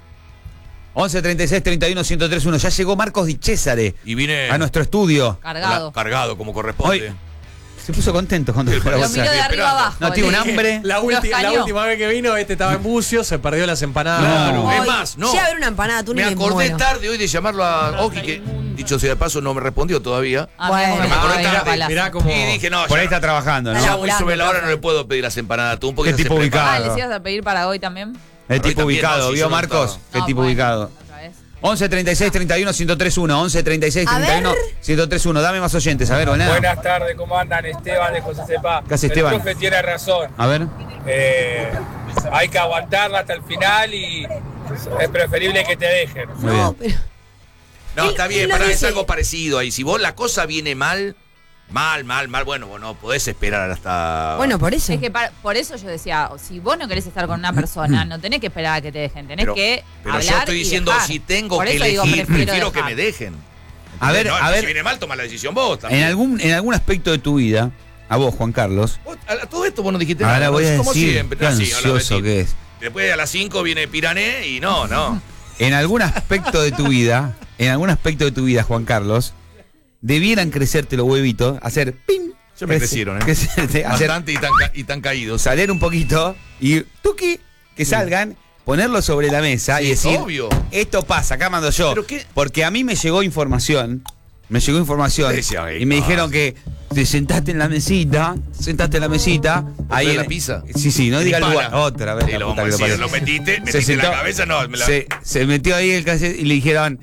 once treinta y seis treinta y uno ciento tres uno. Ya llegó Marcos Di Cesare Y vine a nuestro estudio. Cargado. la- cargado como corresponde. Hoy se puso contento cuando fue a Lo la miró bolsa. de arriba esperando. abajo. No, tiene un le- hambre. La, Lo ulti- la escaneó. última vez que vino, este estaba en bucio, se perdió las empanadas. Claro. No. Es Hoy, más, no. llega a ver una empanada, tú Me ni me acordé muero. tarde hoy de llamarlo a Oki, que dicho sea de paso no me respondió todavía. Ah, Bueno. mira, Me acordé ahí tarde. va palazo. Mirá como. Y dije, no, Por ahí ya, está trabajando, Está ¿no? ya voy sobre la hora, profe. no le puedo pedir las empanadas. Tú un poquito Qué se tipo prepara. ubicado. Ah, ¿les ibas a pedir para hoy también? El Hoy tipo también, ubicado, no, si ¿vio yo no Marcos? estaba. El No, tipo bueno, ubicado. otra vez. once treinta y seis treinta y uno ciento tres uno. once treinta y seis A treinta y uno ver. ciento tres uno. Dame más oyentes. A ver, hola. Buenas tardes, ¿cómo andan? Esteban de José Cepá. ¿Qué hace, Esteban? El profe tiene razón. A ver. Eh, hay que aguantarla hasta el final y es preferible que te dejen. Muy No, bien. pero. No, Él- está él bien, lo pará, es dice. algo parecido ahí. Si vos la cosa viene mal, mal, mal, mal, bueno, vos no podés esperar hasta. Bueno, por eso. Es que para- por eso yo decía, si vos no querés estar con una persona, no tenés que esperar a que te dejen, tenés pero, que pero hablar yo estoy y diciendo, dejar. si tengo Por que eso digo, elegir, prefiero prefiero que dejar. me dejen. A ver, No, a ver. Si viene mal, toma la decisión vos también. En algún, en algún aspecto de tu vida, a vos, Juan Carlos, Vos, a, a todo esto vos no dijiste ahora nada. voy a como decir siempre. qué así, a la ansioso vecina. que es. Después a las cinco viene Pirané y no, no. En algún aspecto de tu vida, en algún aspecto de tu vida, Juan Carlos, debieran crecerte los huevitos, hacer pin. Ya me crece- crecieron, ¿eh? crecerte, hacer Bastante y tan, ca- y tan caídos. salir un poquito y tuki, que salgan, ponerlo sobre la mesa Sí, y decir, obvio. esto pasa, acá mando yo. ¿Pero qué? Porque a mí me llegó información, me llegó información Decía, "Ay, y me no". dijeron que te sentaste en la mesita, sentaste en la mesita, ahí de en la pizza? Sí, sí, no En diga el Hispana. lugar. Otra vez. Sí, la lo puta vamos que a lo decir, parió. lo metiste, Se metiste en la sentó- cabeza, no, me la- se, se metió ahí el cassette y le dijeron,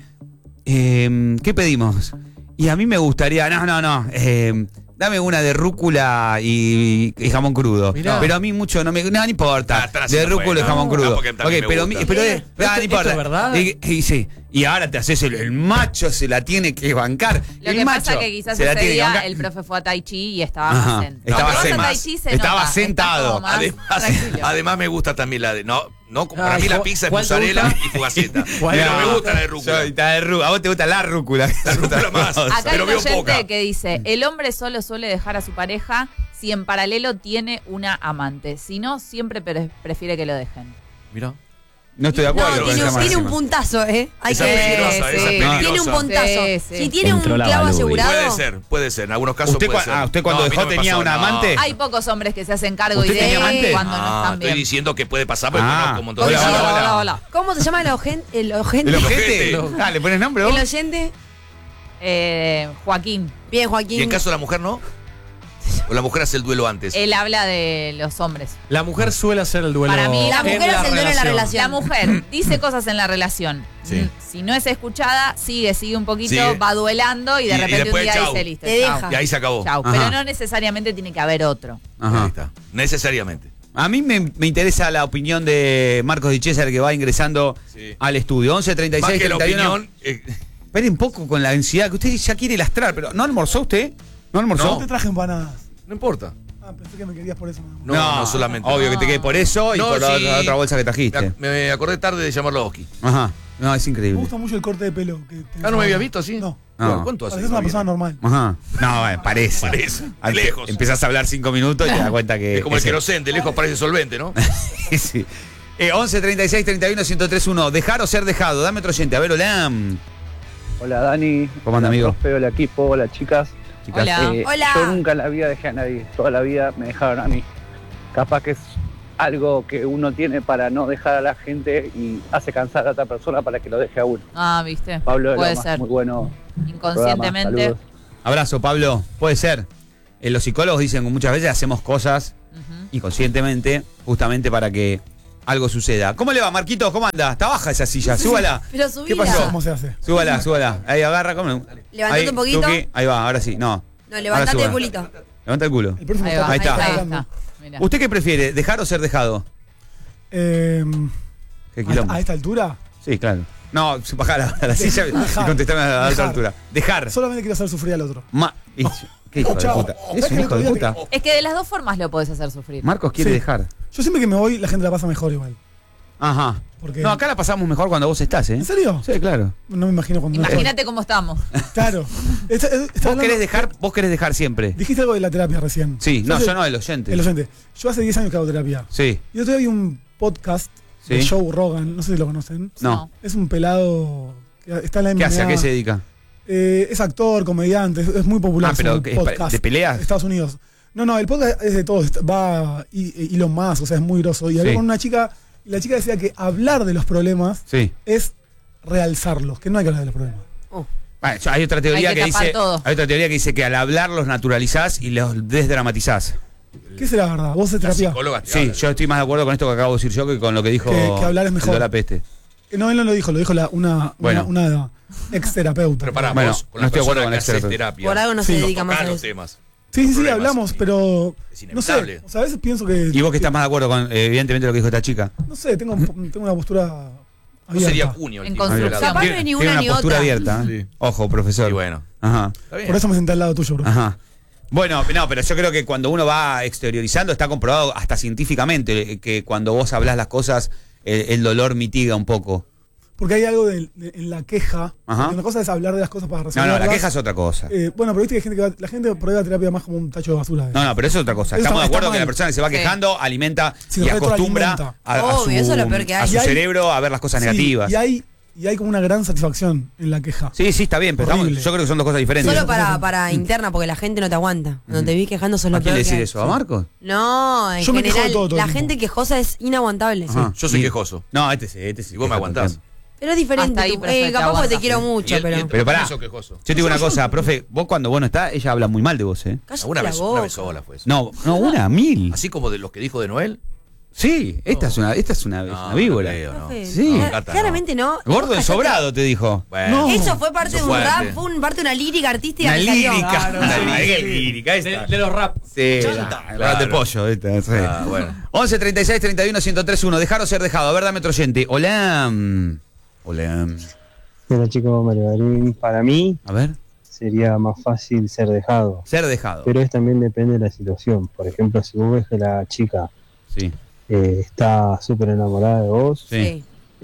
eh, ¿qué pedimos? Y a mí me gustaría, no, no, no, eh, dame una de rúcula y, y jamón crudo. Mirá. Pero a mí mucho no me, no, no importa. Ah, están de haciendo rúcula y juego. jamón No, crudo. porque también Ok, me pero, gusta. mi- pero eh, ¿Esto- ah, no importa. esto es verdad? Y, y sí, y ahora te haces el, el macho, se la tiene que bancar. Lo el que macho pasa que quizás se la ese tiene que día bancar. el profe fue a Tai Chi y estaba Ajá, más zen. estaba Cuando vas a zen. Tai Chi se Estaba nota, está sentado. como más Además, tranquilo. además me gusta también la de. No, no para Ay, mí la ¿cu- pizza es cuál te mozzarella gusta? y fugaceta. ¿Cuál Pero No, me gusta la de rúcula. soy- está de rú- a vos te gusta la rúcula. La rúcula más. Acá hay Pero un veo oyente poca. que dice, el hombre solo suele dejar a su pareja si en paralelo tiene una amante. Si no, siempre pre- prefiere que lo dejen. Mira. No estoy de acuerdo No, con tiene, esa un- tiene un máxima. puntazo, ¿eh? Hay Esa que es peligrosa, sí. esa es Tiene peligrosa. Tiene un puntazo. Sí, sí. Si tiene un Entró la clavo Balú. asegurado. Puede ser, puede ser. En algunos casos ¿Usted, puede cua- ser. ah, usted cuando No, a mí dejó no me tenía pasó, una no. amante? Hay pocos hombres que se hacen cargo ¿Usted y tenía de amante? cuando no Ah, están estoy bien. diciendo que puede pasar porque Ah. conozco un montón de Hola, Hola, hola, hola, hola. hola. ¿Cómo se llama el oyente? El oyente. ¿El El ojete? ojete. Ah, ¿le pones nombre vos? El oyente. Eh, Joaquín, Bien, Joaquín. ¿Y en caso de la mujer no? ¿O la mujer hace el duelo antes? él habla de los hombres. La mujer suele hacer el duelo. Para mí, la en mujer hace el duelo en la relación. La mujer dice cosas en la relación. Sí. Mm, Si no es escuchada, sigue, sigue un poquito, Sigue. va duelando y de Y- y repente un después, día chau. dice listo. Te chau. deja. Y ahí se acabó. Chau. Ajá. Pero no necesariamente tiene que haber otro. Ahí Ajá. está. Necesariamente. A mí me, me interesa la opinión de Marcos Di Cesare que va ingresando Sí. al estudio. once treinta y Más seis que la treinta y uno. opinión. eh, Espere un poco con la ansiedad que usted ya quiere lastrar, pero ¿no almorzó usted? ¿No almorzó? No. Te traje empanadas. no importa. Ah, pensé que me querías por eso. No, no, solamente. Obvio que te quede por eso y No, por la sí. otra, otra bolsa que trajiste. Me, me acordé tarde de llamarlo a Oski. Ajá. No, es Me increíble. gusta mucho el corte de pelo. Que tenés Ah, ¿no me había ahora. visto así? No. No. ¿Cuánto hace? Pareces una persona normal. Ajá. No, bueno, parece. Parece, de Antes lejos. Empezás a hablar cinco minutos y te das cuenta que. Es como el ese- querosén, de lejos parece solvente, ¿no? sí. Eh, once treinta y seis treinta y uno ciento tres uno. Dejar o ser dejado. Dame otro oyente. A ver, hola. Hola Dani. ¿Cómo anda, hola, amigo? profe, hola equipo, hola chicas. Chicas. Hola. Eh, Hola. Yo nunca en la vida dejé a nadie, toda la vida me dejaron a mí. Capaz que es algo que uno tiene para no dejar a la gente y hace cansar a otra persona para que lo deje a uno. Ah, viste. Pablo de Puede Lomas, ser. muy bueno. Inconscientemente. programa, saludos. Abrazo, Pablo. Puede ser. Eh, los psicólogos dicen que muchas veces hacemos cosas Ujú. inconscientemente justamente para que algo suceda. ¿Cómo le va, Marquito? ¿Cómo anda? Está baja esa silla. Súbala. Pero ¿Qué subila. pasó? ¿Cómo se hace? Súbala, súbala. Ahí agarra. ¿Cómo? Levantate Ahí, un poquito. Tuki. Ahí va, ahora sí. No. No, Ahora levantate súbala. el culito. Levanta el culo. El próximo Ahí va. Ahí está. Ahí hablando. está. Mira. ¿Usted qué prefiere? ¿Dejar o ser dejado? Eh, ¿Qué a, quilombo? a esta altura, Sí, claro. No, bajar a la, a la silla y Dejar. contestarme a la otra Dejar. altura. Dejar. solamente quiero hacer sufrir al otro. Ma y- ¿Qué hijo de Chao. puta? Es Es un que hijo de el otro puta. día Es que de las dos formas lo podés hacer sufrir. Marcos quiere Sí. dejar. Yo siempre que me voy, la gente la pasa mejor igual. Ajá. Porque, No, acá la pasamos mejor cuando vos estás, ¿eh? ¿En serio? Sí, claro. No me imagino cuando no estoy. Imagínate cómo estamos. Claro. Está- está Vos hablando- querés dejar, vos querés dejar siempre. Dijiste algo de la terapia recién. Sí, no, hace- yo no, el oyente. El oyente. Yo hace diez años que hago terapia. Sí, Y otro día vi un podcast de Sí. Joe Rogan, no sé si lo conocen. no. Es un pelado que está en la M ¿Qué M A. hace? ¿A qué se dedica? Eh, es actor, comediante, es, es muy popular. Ah, pero su ¿qué es pa- podcast. de peleas? Estados Unidos. No, no, el podcast es de todo. est- Va y- Elon Musk, o sea, es muy groso. Y hablé Sí. con una chica, y la chica decía que hablar de los problemas Sí. es realzarlos, que no hay que hablar de los problemas. Bueno, yo- hay otra teoría Hay que que, tapar dice. todo. Hay otra teoría que dice que al hablar los naturalizás y los desdramatizás. ¿Qué será verdad? ¿Vos haces La terapia? psicóloga te Sí, habla. yo estoy más de acuerdo con esto que acabo de decir yo que con lo que dijo Que- que hablar es mejor. el de la peste. Eh, No, él no lo dijo, lo dijo la- una, Bueno. una, una ex terapeuta. Pero pará, Bueno, vos, con no la estoy de acuerdo persona con que el haces terapeuta. terapia. Por algo no se Sí. dedica más tocás a los eso. temas. Sí, sí, sí, problemas. hablamos, pero. Es No sé. inevitable. O sea, a veces pienso que. Y vos que estás más de acuerdo con, eh, evidentemente, lo que dijo esta chica. No sé, tengo, un po- tengo una postura. No abierta. sería cuño el En tipo. construcción. Capaz no Tiene- es ni tiene una una ni postura otra. abierta. ¿eh? Sí. Ojo, profesor. Y bueno. Ajá. Está bien. Por eso me senté al lado tuyo, bro. Ajá. Bueno, no, pero yo creo que cuando uno va exteriorizando, está comprobado hasta científicamente eh, que cuando vos hablas las cosas, el, el dolor mitiga un poco. Porque hay algo de- de- en la queja. Ajá. Porque una cosa es hablar de las cosas para No, resolverlas. no, la queja es otra cosa. Eh, bueno, pero viste que hay gente que va, la gente prueba terapia más como un tacho de basura. No, no, pero eso es otra cosa. Eso Estamos de está acuerdo mal. que la persona que se va Sí. quejando alimenta Sí, y acostumbra retroalimenta. a, a Obvio, su, eso es lo peor que hay. a su Y hay- cerebro a ver las cosas Sí, negativas. Y hay, y hay como una gran satisfacción en la queja. Sí, sí, está bien, pero estamos- Horrible. yo creo que son dos cosas diferentes. Solo para, para interna, porque la gente no te aguanta. Cuando te vi quejando, sos lo ¿A quién peor le que decís hay. eso? ¿A Marcos? No, en Yo me quejo de general, todo, todo el la tiempo. gente quejosa es inaguantable. Ajá. Yo soy Y- quejoso. No, este sí, este sí. Y vos me queja aguantás. todo Pero es diferente. Hasta ahí, tú. profe, Eh, te capaz porque te aguantas. quiero mucho, Y el- y pero. el- Pero pará. Yo quejoso. el- Yo te digo una cosa, profe, vos cuando vos no estás, ella habla muy mal de vos, ¿eh? Cállate Una la vez, una boca. vez sola fue eso. No, no, una, mil. Así como de los que dijo de Noel. Sí, esta es una, esta es una, es No, una víbora. no creo, no. Profe, Sí. cla- Cata, claramente no. Gordo Vos ensobrado, te dijo. Bueno, No. Eso fue parte Eso de un fuerte. rap, fue un- parte de una lírica artística Una que salió. lírica. Claro, Una sí. lírica, lírica, De, esta. de los rap. Sí, Chanta. la- Claro. de pollo, esta, sí. Ah, bueno. once treinta y seis treinta y uno ciento tres uno. Dejar o ser dejado. A ver, dame otro oyente. Hola. mm, Hola. Hola chicos, Mario Darín. Para mí A ver. sería más fácil ser dejado, Ser dejado. pero es también depende de la situación. Por ejemplo, si vos ves que la chica Sí. eh, está súper enamorada de vos, Sí.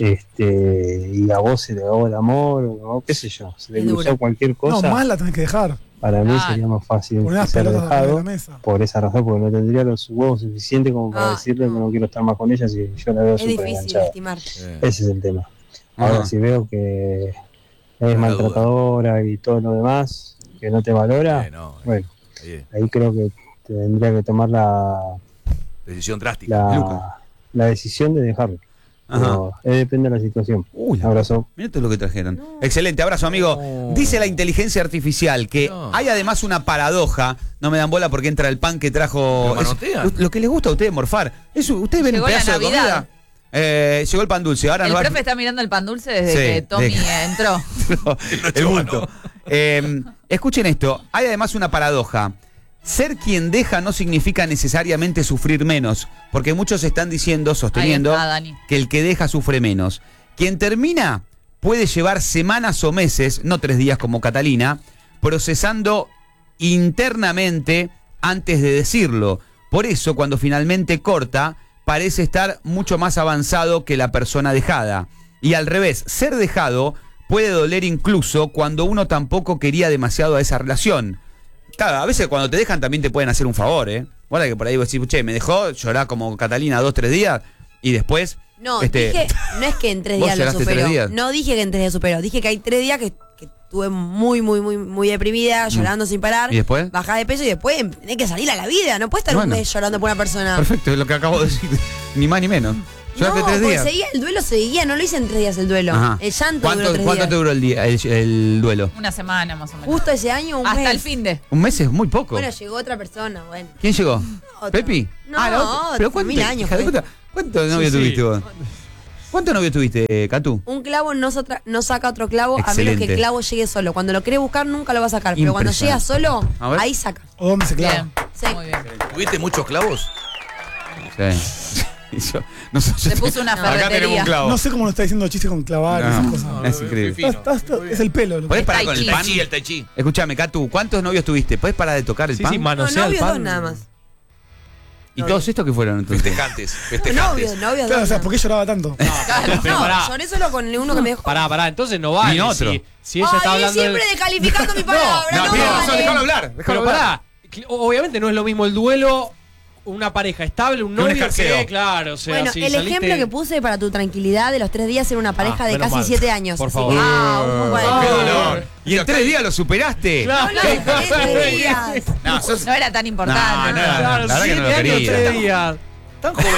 este y a vos se le acabó el amor, o qué sé yo, se le Es cruzó duro. cualquier No, cosa, más la tenés que dejar. para mí Claro. sería más fácil Poner las ser pelotas arriba de dejado la mesa. por esa razón, porque no tendría los huevos suficientes como para Ah, decirle no. que no quiero estar más con ella si yo la veo Es súper difícil enganchada. estimar. Eh, Ese es el tema. Ahora, Ajá. si veo que es duda. maltratadora y todo lo demás, que no te valora, eh, no, eh, bueno, ahí, ahí creo que tendría que tomar la, decisión drástica. Luca. la, la decisión de dejarlo. Ajá. Pero, eh, depende de la situación. Uy, la- Abrazo. Mirá todo lo que trajeron. Excelente, abrazo, amigo. Dice la inteligencia artificial que No. hay además una paradoja. No me dan bola porque entra el pan que trajo. Lo es- manotean. lo que les gusta a ustedes morfar. Eso, ¿ustedes ven un Llegó la pedazo de Navidad. comida? Eh, llegó el pan dulce. Ahora El no va- profe está mirando el pan dulce desde Sí, que Tommy de- entró. el bulto. Eh, escuchen esto. Hay además una paradoja. Ser quien deja no significa necesariamente sufrir menos, porque muchos están diciendo, sosteniendo, Ahí está, Dani. que el que deja sufre menos. Quien termina puede llevar semanas o meses, no tres días como Catalina, procesando internamente antes de decirlo. Por eso, cuando finalmente corta, parece estar mucho más avanzado que la persona dejada. Y al revés, ser dejado puede doler incluso cuando uno tampoco quería demasiado a esa relación. Claro, a veces cuando te dejan también te pueden hacer un favor, ¿eh? Guarda que por ahí vos decís, che, me dejó, llorá como Catalina dos, tres días y después... No, este, dije, no es que en tres ¿vos días lo lloraste superó. tres días? No dije que en tres días superó. Dije que hay tres días que, que estuve muy, muy, muy, muy deprimida, llorando sin parar. ¿Y después? Bajá de peso y después tenés que salir a la vida. No puedes estar Bueno. un mes llorando por una persona. Perfecto, es lo que acabo de decir. Ni más ni menos. ¿Lloraste No, tres porque días? seguía, el duelo seguía, no lo hice en tres días el duelo. Ajá. El llanto ¿Cuánto, duró tres ¿cuánto días. te duró el, día, el, el duelo? Una semana más o menos. Justo ese año, un Hasta mes. el fin de. Un mes es muy poco. Bueno, llegó otra persona, bueno. ¿Quién llegó? Otra. ¿Pepi? No, Ah, la otra. otra, ¿Pero cuánto, mil años hija de fue. puta? ¿Cuántos novios sí. tuviste vos? ¿Cuántos novios tuviste, Catu? Un clavo no, sotra- no saca otro clavo a menos que Excelente. el clavo llegue solo. Cuando lo querés buscar nunca lo va a sacar. Pero cuando llega Impresionante. solo, A ver. ahí saca. ¿O dónde se clava? Bien. Sí. Muy bien. ¿Tuviste muchos clavos? Sí. Y yo- nosotros- Se puso una Acá tenemos ferretería. un clavo. No sé cómo lo está diciendo chiste con clavar y No, esas cosas. es increíble. Está- está- está- es el pelo. lo- ¿Podés parar Tai con el chi. pan? Sí, el tai chi. Escuchame, Catu, ¿cuántos novios tuviste? ¿Podés parar de tocar el Sí, pan? sí, No, manosea el novios pan. dos nada más. ¿Y todos estos que fueron entonces? Festejantes, festejantes. Novios, novios Claro, o dos. sea, nada ¿por qué lloraba tanto? más. Pero No, pará. lloré solo con uno que me dejó. Pará, pará, entonces no vale. Ni otro. Si, si ella Ay, está hablando. siempre del- descalificando mi palabra. No, No, tiene vale. razón, déjalo hablar. Déjalo Pero hablar. pará, cl- obviamente no es lo mismo el duelo, una pareja estable, un Que un novio escarceo. que, claro, o sea, Bueno, si el saliste- ejemplo que puse para tu tranquilidad de los tres días era una pareja Ah, de menos casi mal. siete años. Por así favor. que- Ah, un poco de- ¡Qué dolor! Y en tres días lo superaste. Claro. No, no, tres días. No, sos- No era tan importante. No, no, ¿no? Claro, la verdad que no lo siete años, quería. tres días. Tan joven.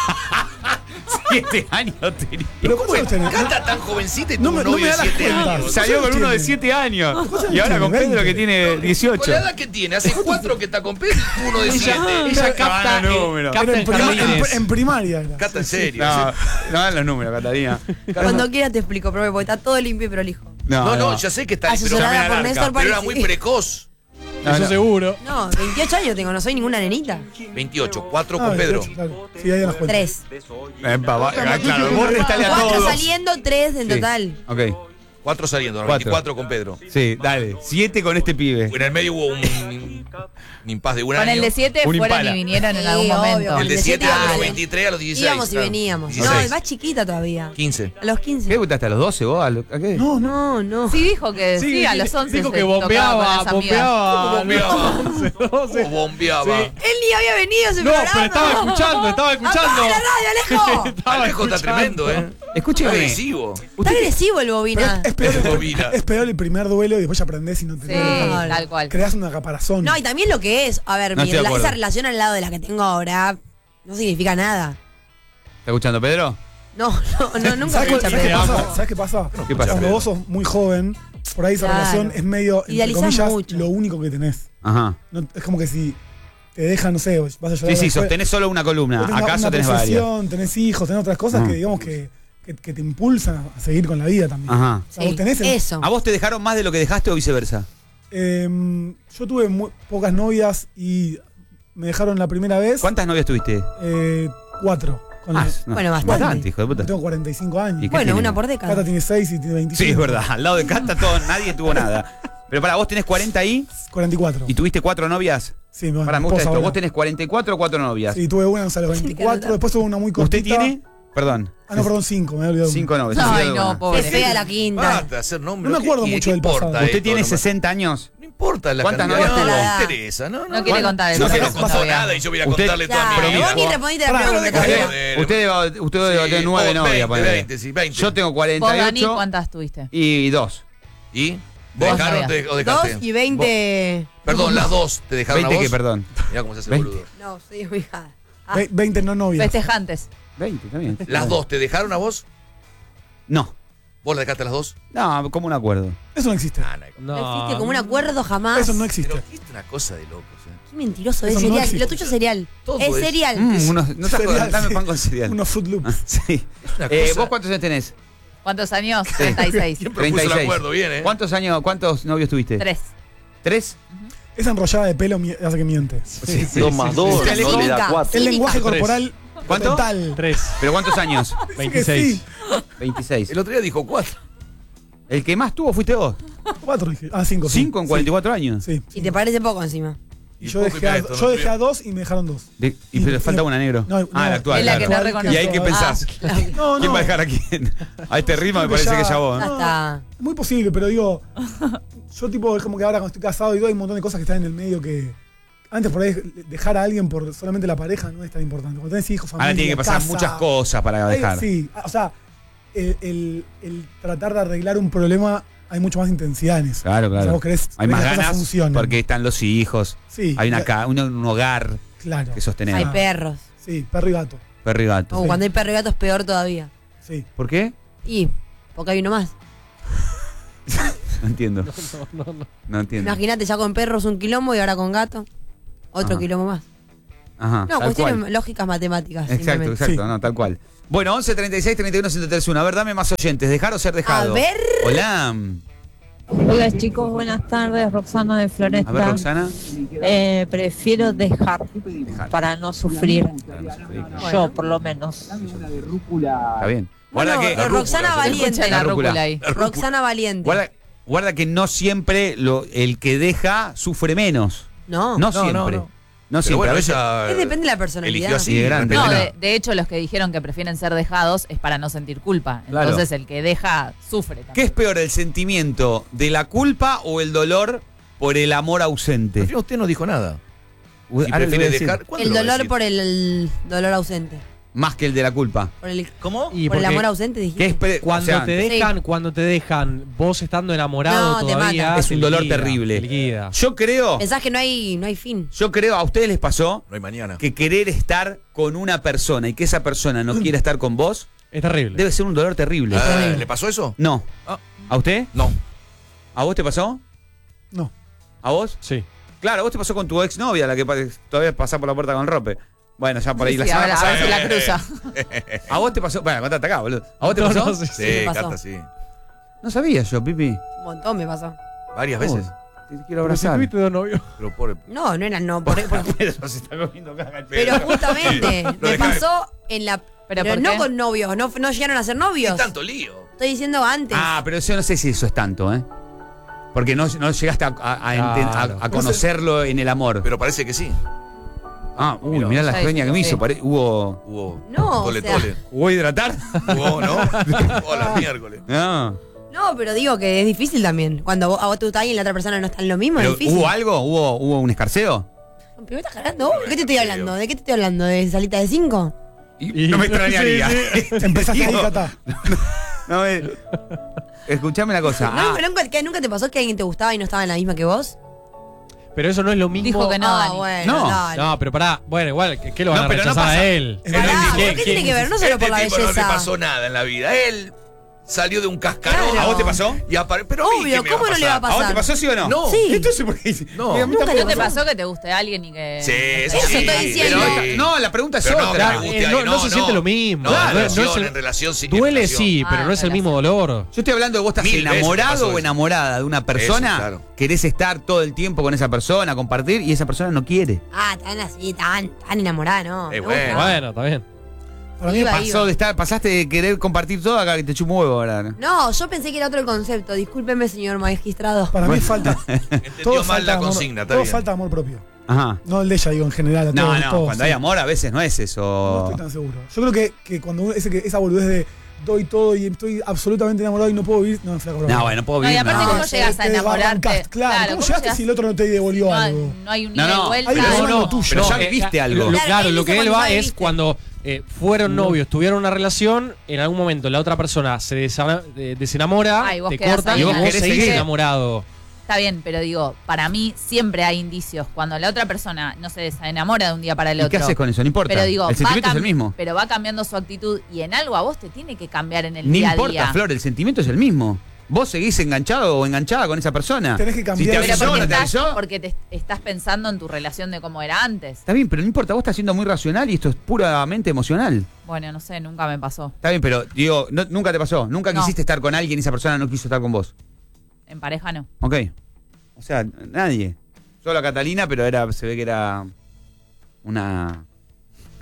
Siete años tenía. ¿Pero cuántos años tenés? Canta tan jovencita y No tuvo me- un no novio me de da las siete cuentas. años. Salió con uno de tiene? siete años. ¿Cuántos años Y ahora con tiene? Pedro que veinte. tiene ¿Con dieciocho. la edad que tiene? Hace cuatro que está con Pedro y tuvo uno de Ella, siete. ella capta, Ah, no, eh, número. capta Era en en, prima- en- jardines. en primaria era. Canta en serio. No, no dan los números, Catalina. Cuando quieras te explico, profe, porque está todo limpio y prolijo. No, no, ya sé que está ahí, pero, Asesorada por pero Néstor era Parisi. muy precoz. No, Eso no. seguro. No, veintiocho años tengo, no soy ninguna nenita. veintiocho, cuatro Ah, con Pedro. veintiocho, claro. Sí, ahí en las cuentas. Tres. Eh, pa, va, ah, claro, vos restale a Cuatro todos. saliendo, tres en Sí. total. Ok, Cuatro saliendo, Cuatro. veinticuatro con Pedro. sí, dale. Siete con este pibe. En el medio hubo un, un, un impas de un Con año. el de siete Un fueron impala. y vinieron en Sí, algún obvio, momento. con El de el de siete siete a los años. veintitrés, a los dieciséis. Íbamos y claro. veníamos. No, dieciséis. es más chiquita todavía. quince. A los quince. ¿Qué gustaste a los doce vos? ¿A, lo- a qué? No, no. No, no. Sí, dijo que sí, a los once. Dijo se que tocaba bombeaba, con las amigas. bombeaba. Bombeaba. once, doce. ¿Cómo bombeaba? Sí. Él ni había venido a ese No, programa. pero estaba escuchando, estaba escuchando. ¡Apaga la radio, Alejo! Estaba Alejo está escuchando. tremendo, ¿eh? Escúcheme. Agresivo. Está agresivo el Pero bobina. es, peor, Bobina. es peor el primer duelo y después ya aprendés y no te Sí, tal cual. creas una caparazón. No, y también lo que es. A ver, No mi estoy de rela- acuerdo. esa relación al lado de la que tengo ahora no significa nada. ¿Está escuchando, Pedro? No, no, no, nunca ¿Sabes, me qué- escucha ¿sabes qué Pedro. pasa? ¿Sabes qué pasa? ¿Qué pasa, Cuando Pedro? vos sos muy joven, por ahí esa Claro. relación es medio, entre Idealizás comillas, mucho. lo único que tenés. Ajá. No- es como que si te dejan, no sé, vas a llorar. Sí, sí, después, sostenés solo una columna. tenés una- ¿Acaso una tenés varias? profesión, tenés hijos, tenés otras cosas Ah. que digamos que, que, que te impulsan a seguir con la vida también. Ajá. O sea, vos Sí, tenés el- eso. ¿A vos te dejaron más de lo que dejaste o viceversa? Em, yo tuve muy pocas novias y me dejaron la primera vez. ¿Cuántas novias tuviste? Eh, cuatro. Con Ah, la- no, Bueno, bastante. hijo de puta. Tengo cuarenta y cinco años. ¿Y qué Bueno, tiene? una por década. Cata tiene seis y tiene veinticinco. Sí, es verdad. Al lado de Cata todo, nadie tuvo nada. Pero para vos tenés cuarenta ahí cuarenta y cuatro. y tuviste cuatro novias. Sí, me Para, me gusta esposa esto. ahora. Vos tenés cuarenta y cuatro o cuatro novias. Sí, tuve una a los veinticuatro, después tuve una muy cortita. ¿Usted tiene? Perdón. Ah, no, perdón, cinco, me había olvidado. Cinco novias. Ay, Se olvidó de no, una. pobre. Qué fea la quinta. Basta de hacer nombres. No me acuerdo ¿Qué- mucho qué del importa pasado. ¿Usted esto? tiene No me- sesenta años? No importa la ¿Cuántas cantidad. novias No, tuvo? me interesa. No, no, No quiere contar el No quiero pasado contar todavía. nada y yo voy a Usted- contarle toda mi Claro, vida. vos ni respondiste la Pará, pregunta pará, todavía. Joder. Usted debe, usted debe Sí, tener nueve o novias. veinte, ponele. veinte, sí, veinte. Yo tengo ¿Vos, cuarenta y Dani, ocho cuántas tuviste? y dos. ¿Y? ¿Te Vos dejaron no te- o Dos dejaste? y veinte. Perdón, las dos. ¿Te dejaron a ¿veinte vos? qué, perdón? Mirá cómo se hace veinte. boludo. No, soy ubicada. Ah, Ve- veinte no novias. Festejantes. veinte también. ¿Las dos te dejaron a vos? No. ¿Vos la dejaste a las dos? No, como un acuerdo. Eso no existe. Ah, no hay cosa. no existe como un acuerdo jamás. Eso no Pero existe. es una cosa de locos. ¿eh? Qué mentiroso, es Eso no cereal. existe. Lo tuyo es cereal. Todo es es- cereal. Mm, unos, no te Cereal, acuerdas, dame sí. pan con cereal. Unos Fruit Loops. Sí. Una Eh, cosa- ¿Vos cuántos años tenés? ¿Cuántos años? treinta y seis. Siempre puso el treinta y seis. acuerdo bien, ¿eh? ¿Cuántos años, cuántos novios tuviste? Tres. ¿Tres? Esa enrollada de pelo mi- hace que miente. Dos más dos, Sí, no le da cínica. cuatro. El lenguaje Tres. corporal ¿Cuánto? total. Tres. ¿Pero cuántos años? Dice que veintiséis. sí. veintiséis. El otro día dijo cuatro. ¿El que más tuvo fuiste vos? Cuatro dije. Ah, cinco. sí. ¿Cinco en cuarenta y cuatro años? Sí. Y te parece poco encima. Y yo dejé, a, yo dejé a dos y me dejaron dos. De, y, y pero falta una negro. No, no, ah, la actual. Es la claro. que no reconoce. ¿Y ahí qué pensás? Ah, claro. No, ¿Quién no. va a dejar a quién? A este ritmo me parece ya, que ya vos. ¿eh? Ya está. Muy posible, pero digo, yo tipo, es como que ahora cuando estoy casado y todo, hay un montón de cosas que están en el medio que antes por ahí dejar a alguien por solamente la pareja no es tan importante. Cuando tenés hijos, familia, Ahora tiene que pasar casa, muchas cosas para ahí, dejar. sí, o sea, el, el, el tratar de arreglar un problema hay mucho más intensidad en eso. Claro, claro. O sea, vos querés, hay querés más que las cosas ganas funcionen. porque están los hijos. Sí, hay una la- ca- un, un hogar Claro. que sostener. Hay perros. Sí, perro y gato. Perro y gato. Oh, Sí. Cuando hay perro y gato es peor todavía. Sí. ¿Por qué? Y, porque hay uno más. No entiendo. No, no, no. No entiendo. Imagínate, ya con perros un quilombo y ahora con gato otro Ajá. quilombo más. Ajá. No, tal cuestiones cual. lógicas matemáticas. Exacto, simplemente. exacto, Sí. no, tal cual. Bueno, once treinta y seis treinta y uno ciento treinta y uno. A ver, dame más oyentes. ¿Dejar o ser dejado? A ver. Hola. Hola chicos, buenas tardes, Roxana de Floresta. A ver, Roxana. Eh, prefiero dejar, Dejar. para no sufrir, Para no sufrir, claro. yo por lo menos. Está bien. Bueno, Guarda que, eh, Roxana Se Valiente. escucha la La rúcula. rúcula ahí. Roxana Valiente. guarda, guarda que no siempre lo, el que deja sufre menos. No. No, No, siempre. no, No, no. Pero siempre. bueno, a veces, ella Es depende de la personalidad. eligió así. Sí, grande. No, respétela. de, de hecho, los que dijeron que prefieren ser dejados es para no sentir culpa. Claro. Entonces, el que deja sufre ¿Qué también. es peor, el sentimiento de la culpa o el dolor por el amor ausente? Al final usted no dijo nada. Uy, Si ahora le voy a prefiere decir, dejar, ¿cuándo El lo va a dolor decir? por el, el dolor ausente. más que el de la culpa. Por el, ¿Cómo? Y por el porque amor ausente, dijiste. ¿Qué es pre- Cuando o sea, te dejan, cuando te dejan, vos estando enamorado No, te todavía, mata. Es un te dolor liquida, terrible. te liquida. Yo creo, Pensás que no hay, no hay fin. yo creo, a ustedes les pasó No hay mañana. que querer estar con una persona y que esa persona no quiera estar con vos Es terrible. debe ser un dolor terrible. Ah, ¿le pasó eso? No. Ah. ¿A usted? No. ¿A vos te pasó? No. ¿A vos? Sí. Claro, a vos te pasó con tu exnovia, la que pa- todavía pasás por la puerta con rope. Bueno, ya por ahí Sí, la sí, a semana ver, a ver si pasada. la cruza. ¿A vos te pasó? Bueno, contate acá, boludo. ¿A vos te No, pasó? no, No, sí. Sí, me pasó. Cata, sí. sabía yo, Pipi. Un montón me pasó. Varias Oh, veces. Te quiero Pero si abrazar. tuviste dos novios. Pero por... No, no era no. Por, por- Pero se está comiendo caca el pero pedo. justamente Lo me dejá- pasó en la. ¿Pero Pero, por no qué? con novios, no, no llegaron a ser ¿Qué novios. tanto lío? Estoy diciendo antes. Ah, pero yo no sé si eso es tanto, ¿eh? Porque no, no llegaste a, a- a enten- a- Claro. a conocerlo en el amor. Pero parece que sí. Ah, uy, Mirá. mirá la Ya sueña que me dijiste, hizo. sí. pare- Hubo. Hubo No, tole o sea- tole. ¿Hubo hidratar? Hubo, ¿no? Hola, miércoles. No. No, pero digo que es difícil también. Cuando vos- a vos te gusta alguien y la otra persona no está en lo mismo, Pero, es difícil. ¿hubo algo? ¿Hubo, ¿Hubo un escarceo? ¿Pero me estás cargando? ¿De qué te estoy hablando? ¿De qué te estoy hablando? ¿De salita de cinco? Y no me extrañaría. Empezaste ahí, Digo, Cata. no me... Escuchame una cosa. ¿No, Ah, pero nunca, ¿qué, ¿Nunca te pasó que alguien te gustaba y no estaba en la misma que vos? Pero eso no es lo mismo. Dijo que no, ah, Dani. bueno, No. dale. No, pero pará, bueno, igual, ¿qué, qué lo van No, a pero no rechazar pasa- a él? Es Pará, verdad. ¿pero qué tiene que ver? No solo por la Este tipo no le belleza. pasó nada en la vida. Él salió de un cascarón. Claro. ¿A vos te pasó? Y apare- Pero a mí, Obvio, ¿qué me ¿cómo no le va a ¿A vos pasar? te pasó sí o no? No. Sí. Entonces, ¿por qué? No. Y a mí Nunca tampoco ¿No te me pasó que te guste alguien y que... Sí, eso Eso sí. estoy diciendo. pero- No, la pregunta es Pero no, otra. que me guste Eh, ahí, no, no se siente lo mismo. No, Claro, en no relación, es el- en relación sí. en Duele relación. sí, pero Ah, no es el mismo dolor. Yo estoy hablando de vos estás Mil veces me enamorado pasó o eso. enamorada de una persona, Eso, claro. querés estar todo el tiempo con esa persona, compartir, y esa persona no quiere. Ah, tan así, tan, tan enamorada, ¿no? Eh, Me bueno. gusta. Bueno, está bien. Para mí Iba, pa- iba. Pasó de estar, pasaste de querer compartir todo acá que te chupo un huevo ahora. ¿no? No, yo pensé que era otro el concepto. Discúlpeme, señor magistrado. para mí falta. Entendió mal falta la amor, consigna, está todo bien. falta amor propio. Ajá. No el de ella, digo, en general. A No, todos, no, todos, cuando sí. hay amor a veces no es No eso. estoy tan seguro. Yo creo que, que cuando uno- ese, que esa boludez de doy todo y estoy absolutamente enamorado y no puedo vivir, no, flaco. No, bueno, no puedo No, y vivir. aparte, no. ¿cómo se- llegas a te enamorarte? desbarrancaste, Claro, Claro, ¿cómo ¿cómo llegaste llegas? si el otro no te devolvió No, algo? no hay un No, ida y no. vuelta. Hay una No, persona no, lo tuyo. Pero ya no, viviste eh, algo. Lo, Claro, claro, él lo dice que él cuando va ya es viviste. cuando eh, fueron novios, tuvieron una relación, en algún momento la otra persona se desa- eh, desenamora, Ay, vos te quedás corta ahí y vos en la- seguís querés seguir. enamorado. Está bien, pero digo, para mí siempre hay indicios. Cuando la otra persona no se desenamora de un día para el ¿Y otro. qué haces con eso? No importa. Pero digo, el va sentimiento es cam- el mismo. Pero va cambiando su actitud y en algo a vos te tiene que cambiar en el No día a importa, día. Flor, el sentimiento es el mismo. Vos seguís enganchado o enganchada con esa persona. Tenés que Si cambiar. te Pero avisó o porque, no te estás, avisó. porque te estás pensando en tu relación de cómo era antes. Está bien, pero no importa, vos estás siendo muy racional y esto es puramente emocional. Bueno, no sé, nunca me pasó. Está bien, pero digo, no- nunca te pasó. Nunca No. quisiste estar con alguien y esa persona no quiso estar con vos. En pareja no. Ok. O sea, nadie. Solo a Catalina, pero era, se ve que era una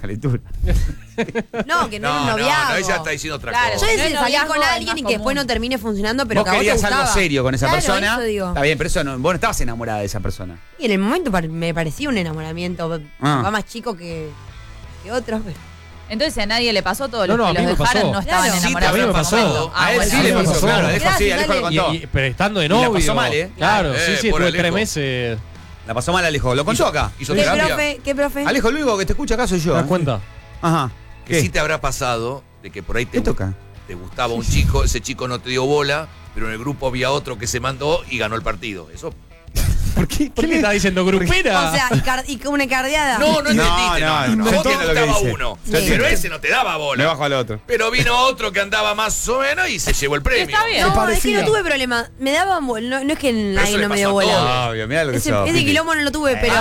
calentura. No, que no, era un No, no, noviazgo. no, ella está diciendo otra Claro, Yo cosa. decía No es salir noviazgo, con es alguien más y que después común. no termine funcionando, pero Vos que a vos te querías algo gustaba. serio con esa Claro, persona. eso digo. Está bien, pero eso no, vos no estabas enamorada de esa persona. Y en el momento par- me parecía un enamoramiento. Ah. Va más chico que, que otros. pero- Entonces a nadie le pasó, todos No, los no, a que mí los me dejaron pasó. no estaban Claro. Sí, enamorados. a mí me en ese pasó. momento. Ah, A él bueno. sí a mí le me pasó, pasó. claro. Alejo sí, Gracias, Alejo lo dale. contó. Y- y- pero estando de Y la novio. pasó mal, ¿eh? Claro, Eh, sí, sí, por estuve Alejo. tres meses. La pasó mal Alejo. ¿Lo contó acá? ¿Hizo ¿Qué terapia? profe? ¿Qué profe? Alejo, lo único que te escucha acá soy yo. ¿Te das ¿eh? cuenta? Ajá. Que ¿Qué? sí te habrá pasado de que por ahí te, ¿Qué toca? te gustaba un chico, ese chico no te dio bola, pero en el grupo había otro que se mandó y ganó el partido. Eso. ¿Por qué? ¿Por qué estás diciendo grupera? O sea, y, car- y una cardeada. No, no No, entendiste. no, No, no. Vos te Entiendo lo que gustaba dice. uno, Sí. pero ese no te daba Me bola. bajo al otro. Pero vino otro que andaba más o menos y se llevó el premio. Está bien. No, es que parecía. no tuve problema. Me daban bola. No, no es que nadie le no me pasó dio a bola. todos. Obvio, mirá lo que Ese, sos, ese Pipi. quilombo no lo tuve, pero.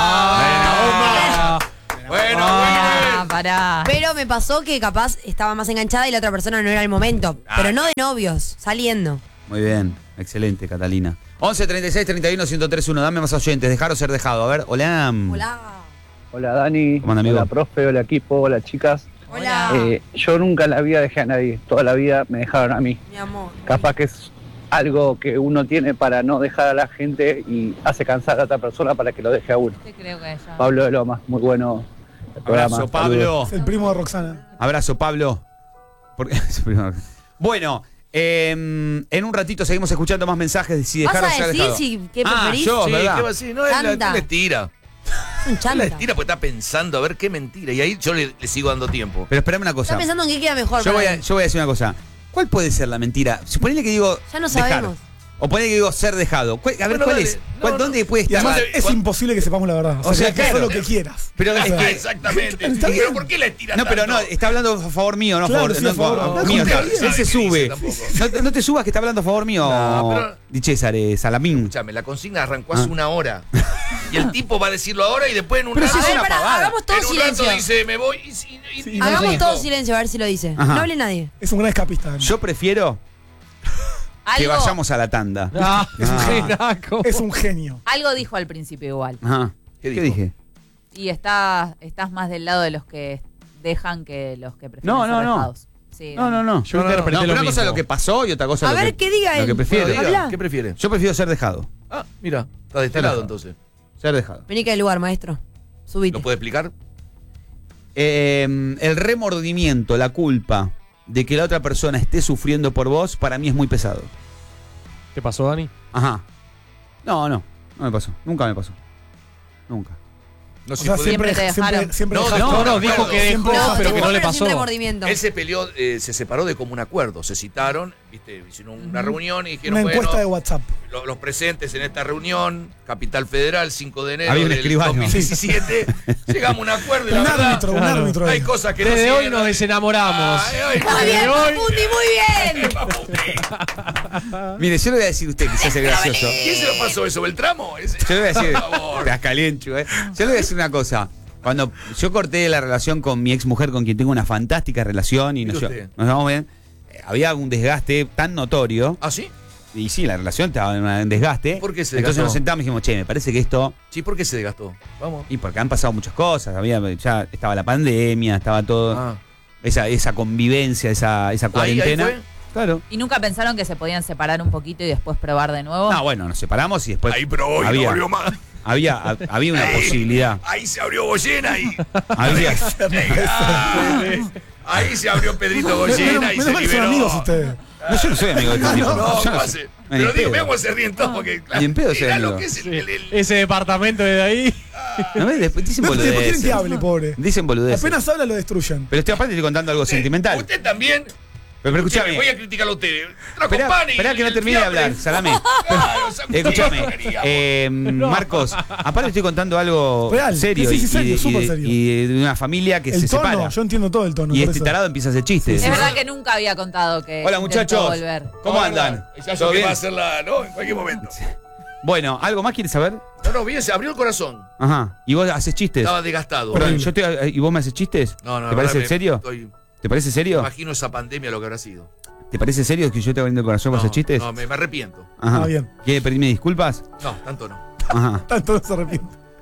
Ah, bueno, Ah, bueno. pará. Pero me pasó que capaz estaba más enganchada y la otra persona no era el momento. Ah. Pero no de novios, saliendo. Muy bien, excelente, Catalina. once treinta y seis treinta y uno ciento tres uno, dame más oyentes, dejar o ser dejado. A ver, hola. Hola. Hola Dani, ¿Cómo anda, amigo? hola profe, hola equipo, hola chicas. Hola. Eh, yo nunca en la vida dejé a nadie, toda la vida me dejaron a mí. Mi amor. Capaz que es algo que uno tiene para no dejar a la gente y hace cansar a otra persona para que lo deje a uno. Te creo que ella. Pablo de Lomas, muy bueno el programa. Abrazo, saludos. Pablo. Es el primo de Roxana. Abrazo, Pablo. Porque- bueno, eh, en un ratito seguimos escuchando más mensajes de si ¿Vas dejar o a ser decir dejado. si qué Ah, preferís? yo, Sí, ¿verdad? ¿qué va a decir? No, él, Chanta. él les tira. Es un Él chanta. les tira porque está pensando a ver qué mentira. Y ahí yo le, le sigo dando tiempo. Pero espérame una cosa. Está pensando en qué queda mejor. Yo para voy, a, él. yo voy a decir una cosa. ¿Cuál puede ser la mentira? Suponele que digo. Ya no dejar. sabemos. O ponele que digo ser dejado. ¿Cuál- A ver, Bueno, ¿cuál dale. es? No, ¿Cuál- no. ¿Dónde puede Y estar? además Cuando- es cuando- imposible que sepamos la verdad. O sea, O sea, que hagas claro. lo que quieras. Pero O es sea, que- Exactamente. Está Pero bien. ¿por qué le tira No, pero no, tanto? está hablando a favor mío, no a Claro, favor, sí, no a favor. a- No, mío. está Él bien. se Sabe qué sube. dice tampoco. No, no te subas que está hablando a favor mío, No, pero- Di César, eh, Salamín. Escúchame, la consigna arrancó hace Ah. una hora. Y el tipo va a decirlo ahora y después en un Pero rato. si es A ver, una pará, pavada. hagamos todo en un silencio. rato dice, me voy. Y, y- y- Sí, y- Hagamos no, todo no. silencio a ver si lo dice. Ajá. No hable nadie. Es un gran escapista. Yo prefiero que Algo, vayamos a la tanda. Ah, Es un Ah. genio. Es un genio. algo dijo al principio igual. Ajá. ¿Qué ¿Qué, dijo? dije? Y está, estás más del lado de los que dejan que los que prefieren No, ser no, no. dejados. Sí, No, no, no. Yo no, no, interpreté no, lo pero una cosa es mismo. lo que pasó y otra cosa A es lo ver, que, que diga lo él. que prefiero. Bueno, diga, Habla. ¿qué prefiere? Yo prefiero ser dejado. Ah, mira, está destelado entonces. Ser dejado. Vení que hay lugar, maestro. Subite. ¿Lo puede explicar? Eh, el remordimiento, la culpa de que la otra persona esté sufriendo por vos, para mí es muy pesado. ¿Qué pasó, Dani? Ajá. No, no. No me pasó. Nunca me pasó. Nunca. No O sé sea, si siempre, Siempre te siempre, dejaron. siempre No, dejaste. No, no, de dijo acuerdo. que dejó, Siempre- No, pero que no le sin pasó. remordimiento. Él se peleó, eh, se separó de común acuerdo. Se citaron, viste, hicieron una reunión y dijeron, Una encuesta de bueno, WhatsApp. lo- los presentes en esta reunión, Capital Federal, cinco de enero Había un del escribano. dos mil diecisiete, llegamos a un acuerdo y la Un verdad, árbitro, un claro. árbitro. hay ahí. cosas que no Desde se hoy nos desenamoramos. Ay, ay, Muy bien, hoy- Papundi, muy bien. Mire, yo le voy a decir a usted que se hace gracioso. ¿Quién se lo pasó eso? ¿Beltramo? Ese- Yo le voy a decir. Por favor. Te has caliencho, ¿eh? Yo le voy a decir una cosa. Cuando yo corté la relación con mi ex mujer, con quien tengo una fantástica relación y nos, Mire lleva- usted. nos llevamos bien, eh, había un desgaste tan notorio. ¿Ah, sí? Y sí, la relación estaba en un desgaste. ¿Por qué se Entonces desgastó? nos sentamos y dijimos, che, me parece que esto. Sí, ¿por qué se desgastó? Vamos. Y porque han pasado muchas cosas. Había, ya estaba la pandemia, estaba todo. Ah. Esa, esa convivencia, esa, esa Ahí, ahí cuarentena. fue. Claro. ¿Y nunca pensaron que se podían separar un poquito y después probar de nuevo? No, bueno, nos separamos y después. Ahí probó y había, no volvió más. había, ha- había una Ahí- posibilidad. Ahí se abrió Goyena y. Había, Ahí se abrió Pedrito Menos, Goyena y menos se mal que son liberó. amigos ustedes. no, yo no soy amigo de este tipo. No, Yo no no hace. soy- Ni Pero en digo, pedo. veamos se ríen todos porque. Ni en pedo soy mirá lo amigo. que es el, el- el- Ese departamento de ahí. ¿No ves? Después dicen Después quieren boludeces. que hable, pobre. Dicen boludeces. Apenas habla lo destruyen. Pero estoy aparte estoy contando algo sentimental. Usted también. Pero, pero Escuchame, escúchame. voy a criticarlo a usted. Trajo Esperá, pan y esperá que no el termine de fiambre. hablar, Salame. Claro, esa Escúchame, porquería, eh, Marcos, aparte estoy contando algo Real, serio, sí, sí, y- serio, y, súper y- serio. y de una familia que El se tono, separa. yo entiendo todo el tono. Y por este eso. tarado empieza a hacer chistes. Es verdad que nunca había contado que Hola intentó muchachos, volver. ¿cómo andan? Ya ¿Todo yo que bien? va a hacerla, ¿no? En cualquier momento. Bueno, ¿algo más quieres saber? No, no, bien, se abrió el corazón. Ajá. ¿Y vos haces chistes? Estaba desgastado. Perdón, yo estoy, ¿y vos me haces chistes? No, no, ¿Te la parece verdad me- serio? estoy- ¿Te parece Me serio? imagino esa pandemia lo que habrá sido. ¿Te parece serio que yo te abriendo el corazón para hacer chistes? No, me, me arrepiento. Ajá. Ah, bien. ¿Quiere pedirme disculpas? No, tanto no. Ajá. Tanto no se arrepiente.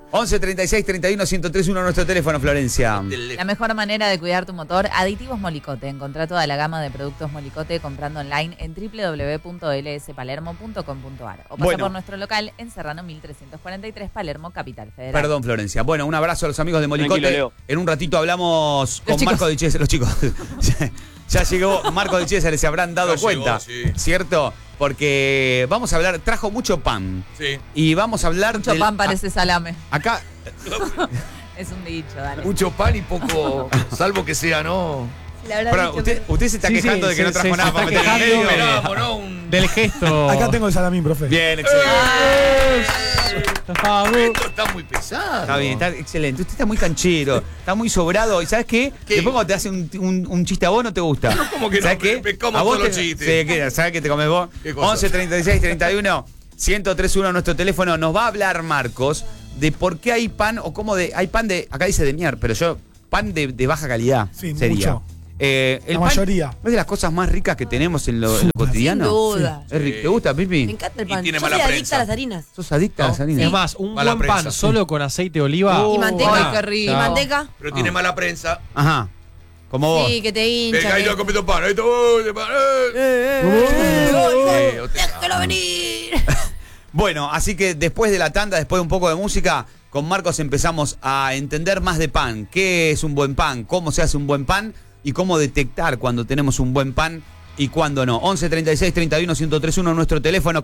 once treinta y seis treinta y uno ciento tres uno nuestro teléfono, Florencia. La mejor manera de cuidar tu motor, Aditivos Molicote. Encontrá toda la gama de productos Molicote comprando online en doble u doble u doble u punto l s palermo punto com punto a r o pasa Bueno. por nuestro local en Serrano mil trescientos cuarenta y tres, Palermo, Capital Federal. Perdón, Florencia. Bueno, un abrazo a los amigos de Molicote. Tranquilo, Leo. En un ratito hablamos con Los chicos. Marco de Chiesa. Los chicos. Ya llegó Marco de Chiesa, se habrán dado Ya cuenta. llegó, sí. ¿Cierto? Porque vamos a hablar, trajo mucho pan. Sí. Y vamos a hablar Mucho del- pan parece salame. a- acá. Es un dicho, dale. Mucho pan y poco, salvo que sea, ¿no? La verdad Pero dicho usted, que- usted se está Sí, sí, quejando de que se- no trajo se- nada se para está meter en el quejando medio. de- Esperábamos, ¿no? Un... Del gesto. Acá tengo el salamín, profe. Bien, excelente. Vamos. Esto está muy pesado. Está bien, está excelente. Usted está muy canchero, está muy sobrado. ¿Y sabes qué? ¿Qué? Después cuando te hace un, un- un chiste a vos no te gusta. No, ¿cómo que no? ¿Sabes qué? Me- me como a vos todos te- los chistes. Sí, ¿qué? ¿Sabes qué te comes vos? ¿Qué cosa? once treinta y seis treinta y uno ciento tres uno nuestro teléfono. Nos va a hablar Marcos de por qué hay pan o cómo de. Hay pan de. Acá dice de mier, pero yo. Pan de, de baja calidad. Sí, sería. mucho. Eh, el La pan mayoría. es de las cosas más ricas que tenemos en lo, en lo cotidiano. Sin duda. Es rico. ¿Te gusta, Pipi? Me encanta el Y pan. tiene Yo mala soy adicta prensa. a las harinas. ¿Sos adicta a las harinas? Es más, un Mala buen pan prensa. solo con aceite de oliva. Oh. Y manteca. Ay, qué rico. Y manteca. Pero tiene mala prensa. Ajá. Como vos. Sí, que te hincha. Venga, ahí que- no comiendo pan. Ahí está, oh, de pan, eh. Eh, eh, eh, Eh, eh, usted Déjalo venir. Bueno, así que después de la tanda, después de un poco de música, con Marcos empezamos a entender más de pan. ¿Qué es un buen pan? ¿Cómo se hace un buen pan? Y cómo detectar cuando tenemos un buen pan y cuándo no. once treinta y seis treinta y uno ciento tres uno nuestro teléfono.